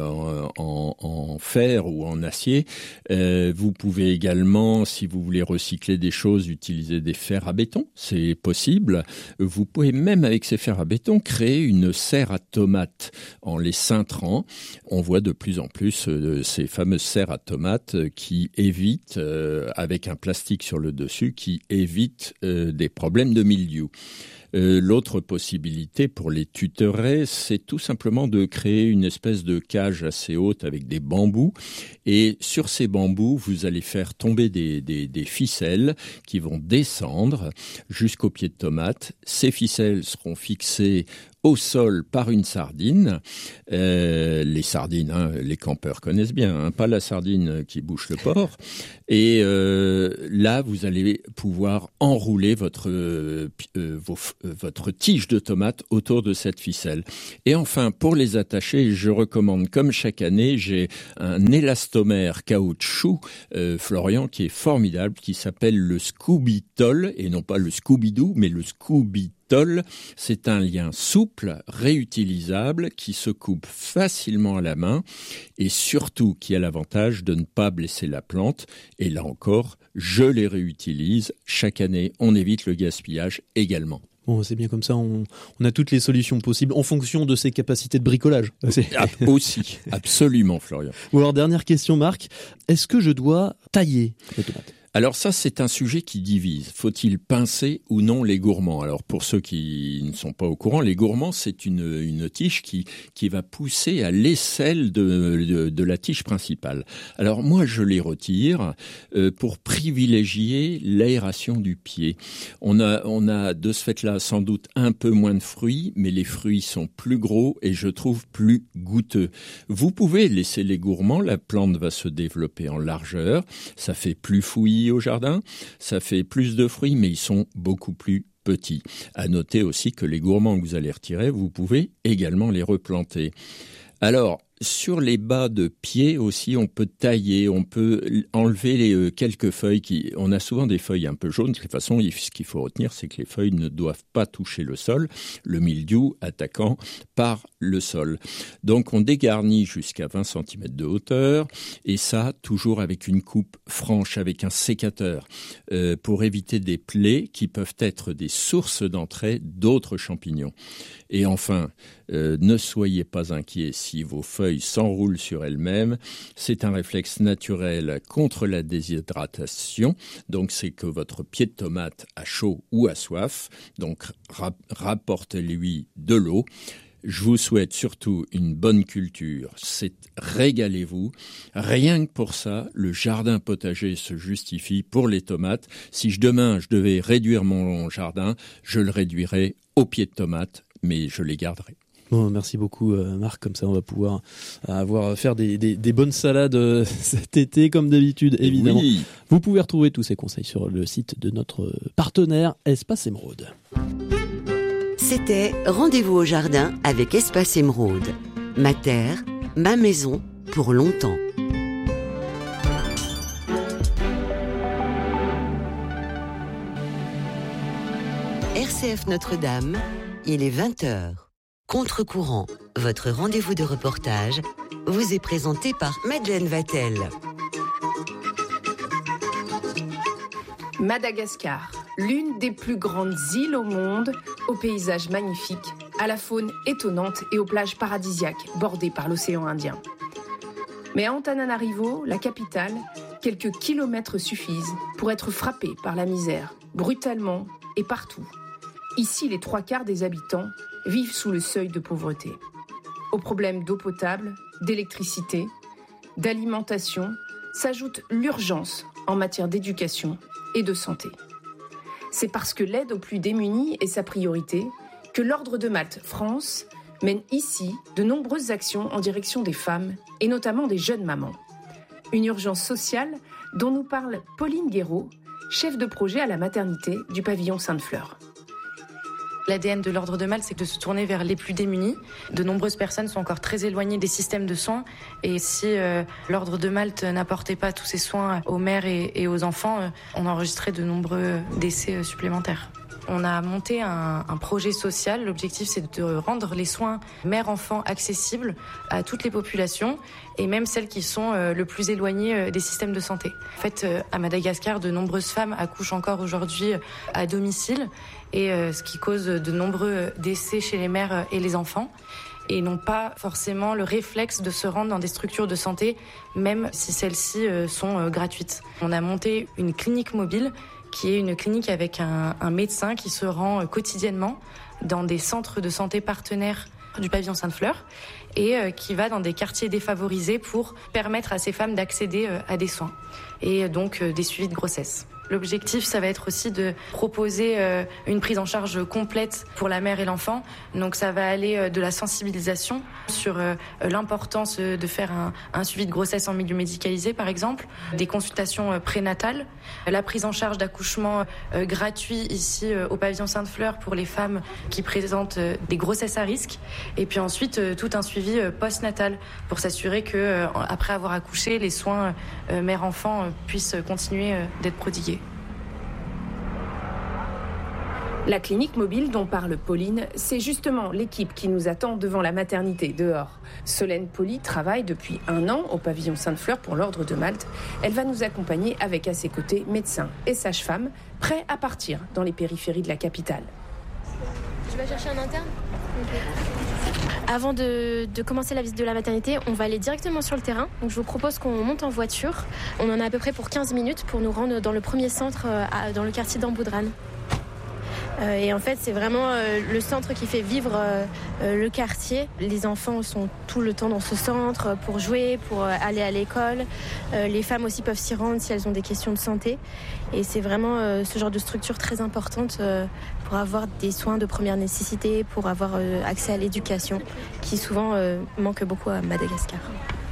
Speaker 11: en fer ou en acier. Vous pouvez également, si vous voulez recycler des choses, utiliser des fers à béton, c'est possible. Vous pouvez même, avec ces fers à béton, créer une serre à tomates en les cintrant. On voit de plus en plus ces fameuses serres à tomates qui évitent, avec un plastique sur le dessus, qui évitent des problèmes de mildiou. L'autre possibilité pour les tuterets, c'est tout simplement de créer une espèce de cage assez haute avec des bambous. Et sur ces bambous, vous allez faire tomber des ficelles qui vont descendre jusqu'au pied de tomate. Ces ficelles seront fixées au sol par une sardine. Les sardines, les campeurs connaissent bien, pas la sardine qui bouche le porc. Et là, vous allez pouvoir enrouler votre tige de tomate autour de cette ficelle. Et enfin, pour les attacher, je recommande, comme chaque année, j'ai un élastomère caoutchouc, Florian, qui est formidable, qui s'appelle le Scooby-Toll, et non pas le Scooby-Doo, mais le Scooby-Toll. C'est un lien souple, réutilisable, qui se coupe facilement à la main et surtout qui a l'avantage de ne pas blesser la plante. Et là encore, je les réutilise chaque année. On évite le gaspillage également.
Speaker 10: Bon, c'est bien comme ça, on a toutes les solutions possibles en fonction de ses capacités de bricolage.
Speaker 11: Aussi, absolument, Florian.
Speaker 10: Bon, alors, dernière question, Marc. Est-ce que je dois tailler les tomates ?
Speaker 11: Alors ça, c'est un sujet qui divise. Faut-il pincer ou non les gourmands ? Alors pour ceux qui ne sont pas au courant, les gourmands, c'est une tige qui va pousser à l'aisselle de la tige principale. Alors moi, je les retire pour privilégier l'aération du pied. On a de ce fait-là sans doute un peu moins de fruits, mais les fruits sont plus gros et je trouve plus goûteux. Vous pouvez laisser les gourmands, la plante va se développer en largeur, ça fait plus fouillis au jardin, ça fait plus de fruits, mais ils sont beaucoup plus petits. À noter aussi que les gourmands que vous allez retirer, vous pouvez également les replanter. Alors, sur les bas de pied aussi, on peut tailler, on peut enlever les quelques feuilles on a souvent des feuilles un peu jaunes. De toute façon, ce qu'il faut retenir, c'est que les feuilles ne doivent pas toucher le sol, le mildiou attaquant par le sol. Donc, on dégarnit jusqu'à 20 cm de hauteur, et ça, toujours avec une coupe franche, avec un sécateur, pour éviter des plaies qui peuvent être des sources d'entrée d'autres champignons. Et enfin, ne soyez pas inquiets si vos feuilles s'enroulent sur elles-mêmes. C'est un réflexe naturel contre la déshydratation. Donc, c'est que votre pied de tomate a chaud ou a soif. Donc, rapportez-lui de l'eau. Je vous souhaite surtout une bonne culture. Régalez-vous. Rien que pour ça, le jardin potager se justifie pour les tomates. Si demain je devais réduire mon jardin, je le réduirais aux pieds de tomates, mais je les garderai.
Speaker 10: Bon, merci beaucoup Marc, comme ça on va pouvoir faire des bonnes salades cet été comme d'habitude évidemment. Oui. Vous pouvez retrouver tous ces conseils sur le site de notre partenaire Espace Émeraude.
Speaker 3: C'était Rendez-vous au jardin avec Espace Émeraude. Ma terre, ma maison, pour longtemps. RCF Notre-Dame, il est 20h. Contre-courant, votre rendez-vous de reportage, vous est présenté par Madeleine Vatel.
Speaker 12: Madagascar, l'une des plus grandes îles au monde, aux paysages magnifiques, à la faune étonnante et aux plages paradisiaques bordées par l'océan Indien. Mais à Antananarivo, la capitale, quelques kilomètres suffisent pour être frappés par la misère, brutalement et partout. Ici, les 3/4 des habitants vivent sous le seuil de pauvreté. Aux problèmes d'eau potable, d'électricité, d'alimentation, s'ajoute l'urgence en matière d'éducation et de santé. C'est parce que l'aide aux plus démunis est sa priorité que l'Ordre de Malte France mène ici de nombreuses actions en direction des femmes et notamment des jeunes mamans. Une urgence sociale dont nous parle Pauline Guéraud, chef de projet à la maternité du pavillon Sainte-Fleur.
Speaker 13: L'ADN de l'Ordre de Malte, c'est de se tourner vers les plus démunis. De nombreuses personnes sont encore très éloignées des systèmes de soins. Et si l'Ordre de Malte n'apportait pas tous ces soins aux mères et aux enfants, on enregistrait de nombreux décès supplémentaires. On a monté un projet social. L'objectif, c'est de rendre les soins mère-enfant accessibles à toutes les populations et même celles qui sont le plus éloignées des systèmes de santé. En fait, à Madagascar, de nombreuses femmes accouchent encore aujourd'hui à domicile et ce qui cause de nombreux décès chez les mères et les enfants et n'ont pas forcément le réflexe de se rendre dans des structures de santé, même si celles-ci sont gratuites. On a monté une clinique mobile qui est une clinique avec un médecin qui se rend quotidiennement dans des centres de santé partenaires du pavillon Sainte-Fleur et qui va dans des quartiers défavorisés pour permettre à ces femmes d'accéder à des soins et donc des suivis de grossesse. L'objectif, ça va être aussi de proposer une prise en charge complète pour la mère et l'enfant. Donc ça va aller de la sensibilisation sur l'importance de faire un suivi de grossesse en milieu médicalisé, par exemple, des consultations prénatales, la prise en charge d'accouchement gratuit ici au pavillon Sainte-Fleur pour les femmes qui présentent des grossesses à risque, et puis ensuite tout un suivi postnatal pour s'assurer que après avoir accouché, les soins mère-enfant puissent continuer d'être prodigués.
Speaker 12: La clinique mobile dont parle Pauline, c'est justement l'équipe qui nous attend devant la maternité dehors. Solène Poli travaille depuis 1 an au pavillon Sainte-Fleur pour l'Ordre de Malte. Elle va nous accompagner avec à ses côtés médecins et sages-femmes prêts à partir dans les périphéries de la capitale.
Speaker 14: Tu vas chercher un interne ? Avant de commencer la visite de la maternité, on va aller directement sur le terrain. Donc je vous propose qu'on monte en voiture. On en a à peu près pour 15 minutes pour nous rendre dans le premier centre, dans le quartier d'Amboudrane. Et en fait, c'est vraiment le centre qui fait vivre le quartier. Les enfants sont tout le temps dans ce centre pour jouer, pour aller à l'école. Les femmes aussi peuvent s'y rendre si elles ont des questions de santé. Et c'est vraiment ce genre de structure très importante pour avoir des soins de première nécessité, pour avoir accès à l'éducation, qui souvent manque beaucoup à Madagascar.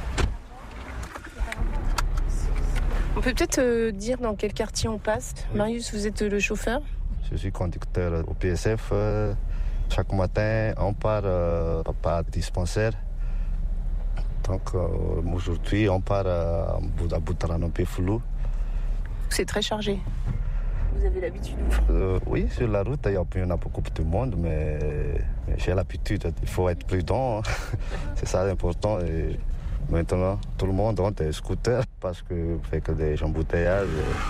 Speaker 12: On peut peut-être dire dans quel quartier on passe. Oui. Marius, vous êtes le chauffeur ?
Speaker 15: Je suis conducteur au PSF. Chaque matin, on part à dispensaire. Donc aujourd'hui, on part à Boutaran, un peu flou.
Speaker 12: C'est très chargé. Vous avez l'habitude ?
Speaker 15: Oui, sur la route, il y a beaucoup de monde, mais j'ai l'habitude. Il faut être prudent. C'est ça l'important. Et maintenant, tout le monde a des scooters parce que avec des embouteillages.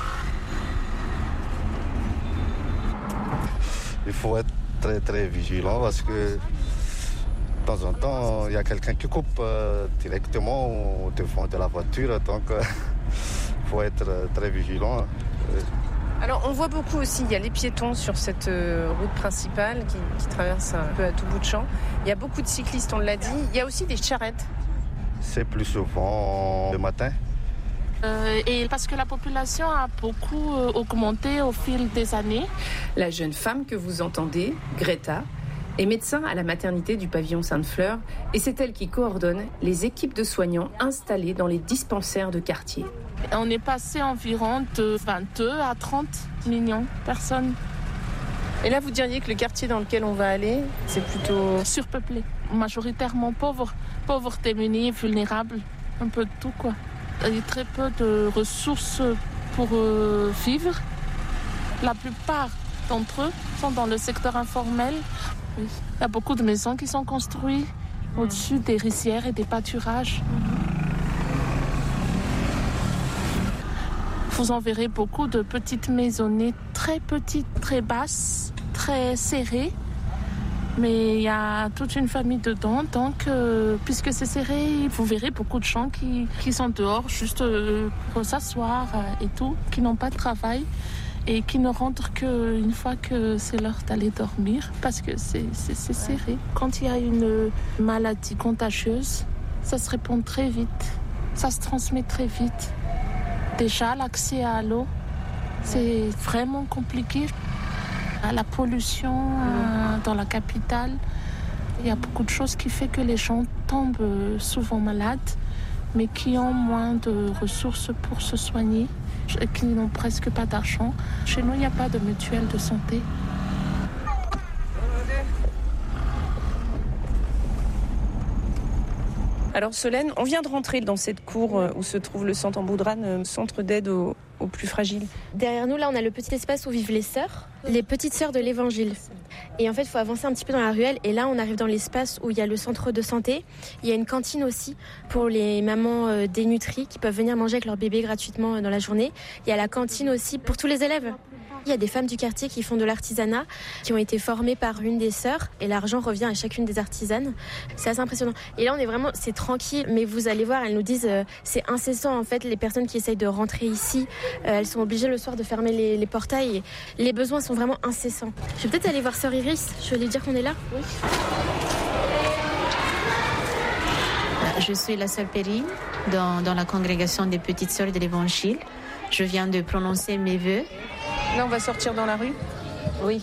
Speaker 15: Il faut être très très vigilant parce que de temps en temps, il y a quelqu'un qui coupe directement au devant de la voiture. Donc, il faut être très vigilant.
Speaker 12: Alors, on voit beaucoup aussi, il y a les piétons sur cette route principale qui traverse un peu à tout bout de champ. Il y a beaucoup de cyclistes, on l'a dit. Il y a aussi des charrettes.
Speaker 15: C'est plus souvent le matin.
Speaker 16: Et parce que la population a beaucoup augmenté au fil des années.
Speaker 12: La jeune femme que vous entendez, Greta, est médecin à la maternité du pavillon Sainte-Fleur et c'est elle qui coordonne les équipes de soignants installées dans les dispensaires de quartier.
Speaker 16: On est passé environ de 22 à 30 millions de personnes.
Speaker 12: Et là, vous diriez que le quartier dans lequel on va aller, c'est plutôt
Speaker 16: surpeuplé, majoritairement pauvres, démunis, vulnérables, un peu de tout quoi. Il y a très peu de ressources pour vivre. La plupart d'entre eux sont dans le secteur informel. Oui. Il y a beaucoup de maisons qui sont construites au-dessus des rizières et des pâturages. Vous en verrez beaucoup de petites maisonnettes très petites, très basses, très serrées. Mais il y a toute une famille dedans, donc puisque c'est serré, vous verrez beaucoup de gens qui sont dehors juste pour s'asseoir et tout, qui n'ont pas de travail et qui ne rentrent qu'une fois que c'est l'heure d'aller dormir, parce que c'est serré. Quand il y a une maladie contagieuse, ça se répand très vite, ça se transmet très vite. Déjà, l'accès à l'eau, c'est vraiment compliqué. La pollution dans la capitale, il y a beaucoup de choses qui font que les gens tombent souvent malades, mais qui ont moins de ressources pour se soigner, qui n'ont presque pas d'argent. Chez nous, il n'y a pas de mutuelle de santé.
Speaker 12: Alors Solène, on vient de rentrer dans cette cour où se trouve le centre Amboudrane, centre d'aide aux plus fragiles.
Speaker 14: Derrière nous, là, on a le petit espace où vivent les sœurs, les petites sœurs de l'Évangile. Et en fait, il faut avancer un petit peu dans la ruelle. Et là, on arrive dans l'espace où il y a le centre de santé. Il y a une cantine aussi pour les mamans dénutries qui peuvent venir manger avec leur bébé gratuitement dans la journée. Il y a la cantine aussi pour tous les élèves. Il y a des femmes du quartier qui font de l'artisanat, qui ont été formées par une des sœurs, et l'argent revient à chacune des artisanes. C'est assez impressionnant. Et là, c'est tranquille, mais vous allez voir, elles nous disent, c'est incessant en fait. Les personnes qui essayent de rentrer ici, elles sont obligées le soir de fermer les portails. Et les besoins sont vraiment incessants. Je vais peut-être aller voir sœur Iris. Je vais lui dire qu'on est là. Oui.
Speaker 17: Je suis la sœur Perrine dans la congrégation des Petites Sœurs de l'Évangile. Je viens de prononcer mes vœux.
Speaker 12: Là, on va sortir dans la rue ?
Speaker 17: Oui.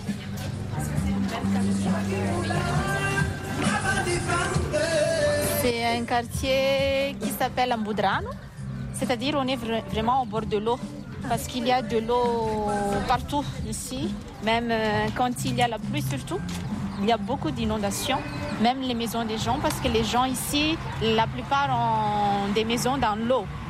Speaker 18: C'est un quartier qui s'appelle Ambudrano, c'est-à-dire on est vraiment au bord de l'eau, parce qu'il y a de l'eau partout ici, même quand il y a la pluie surtout. Il y a beaucoup d'inondations, même les maisons des gens, parce que les gens ici, la plupart ont des maisons dans l'eau.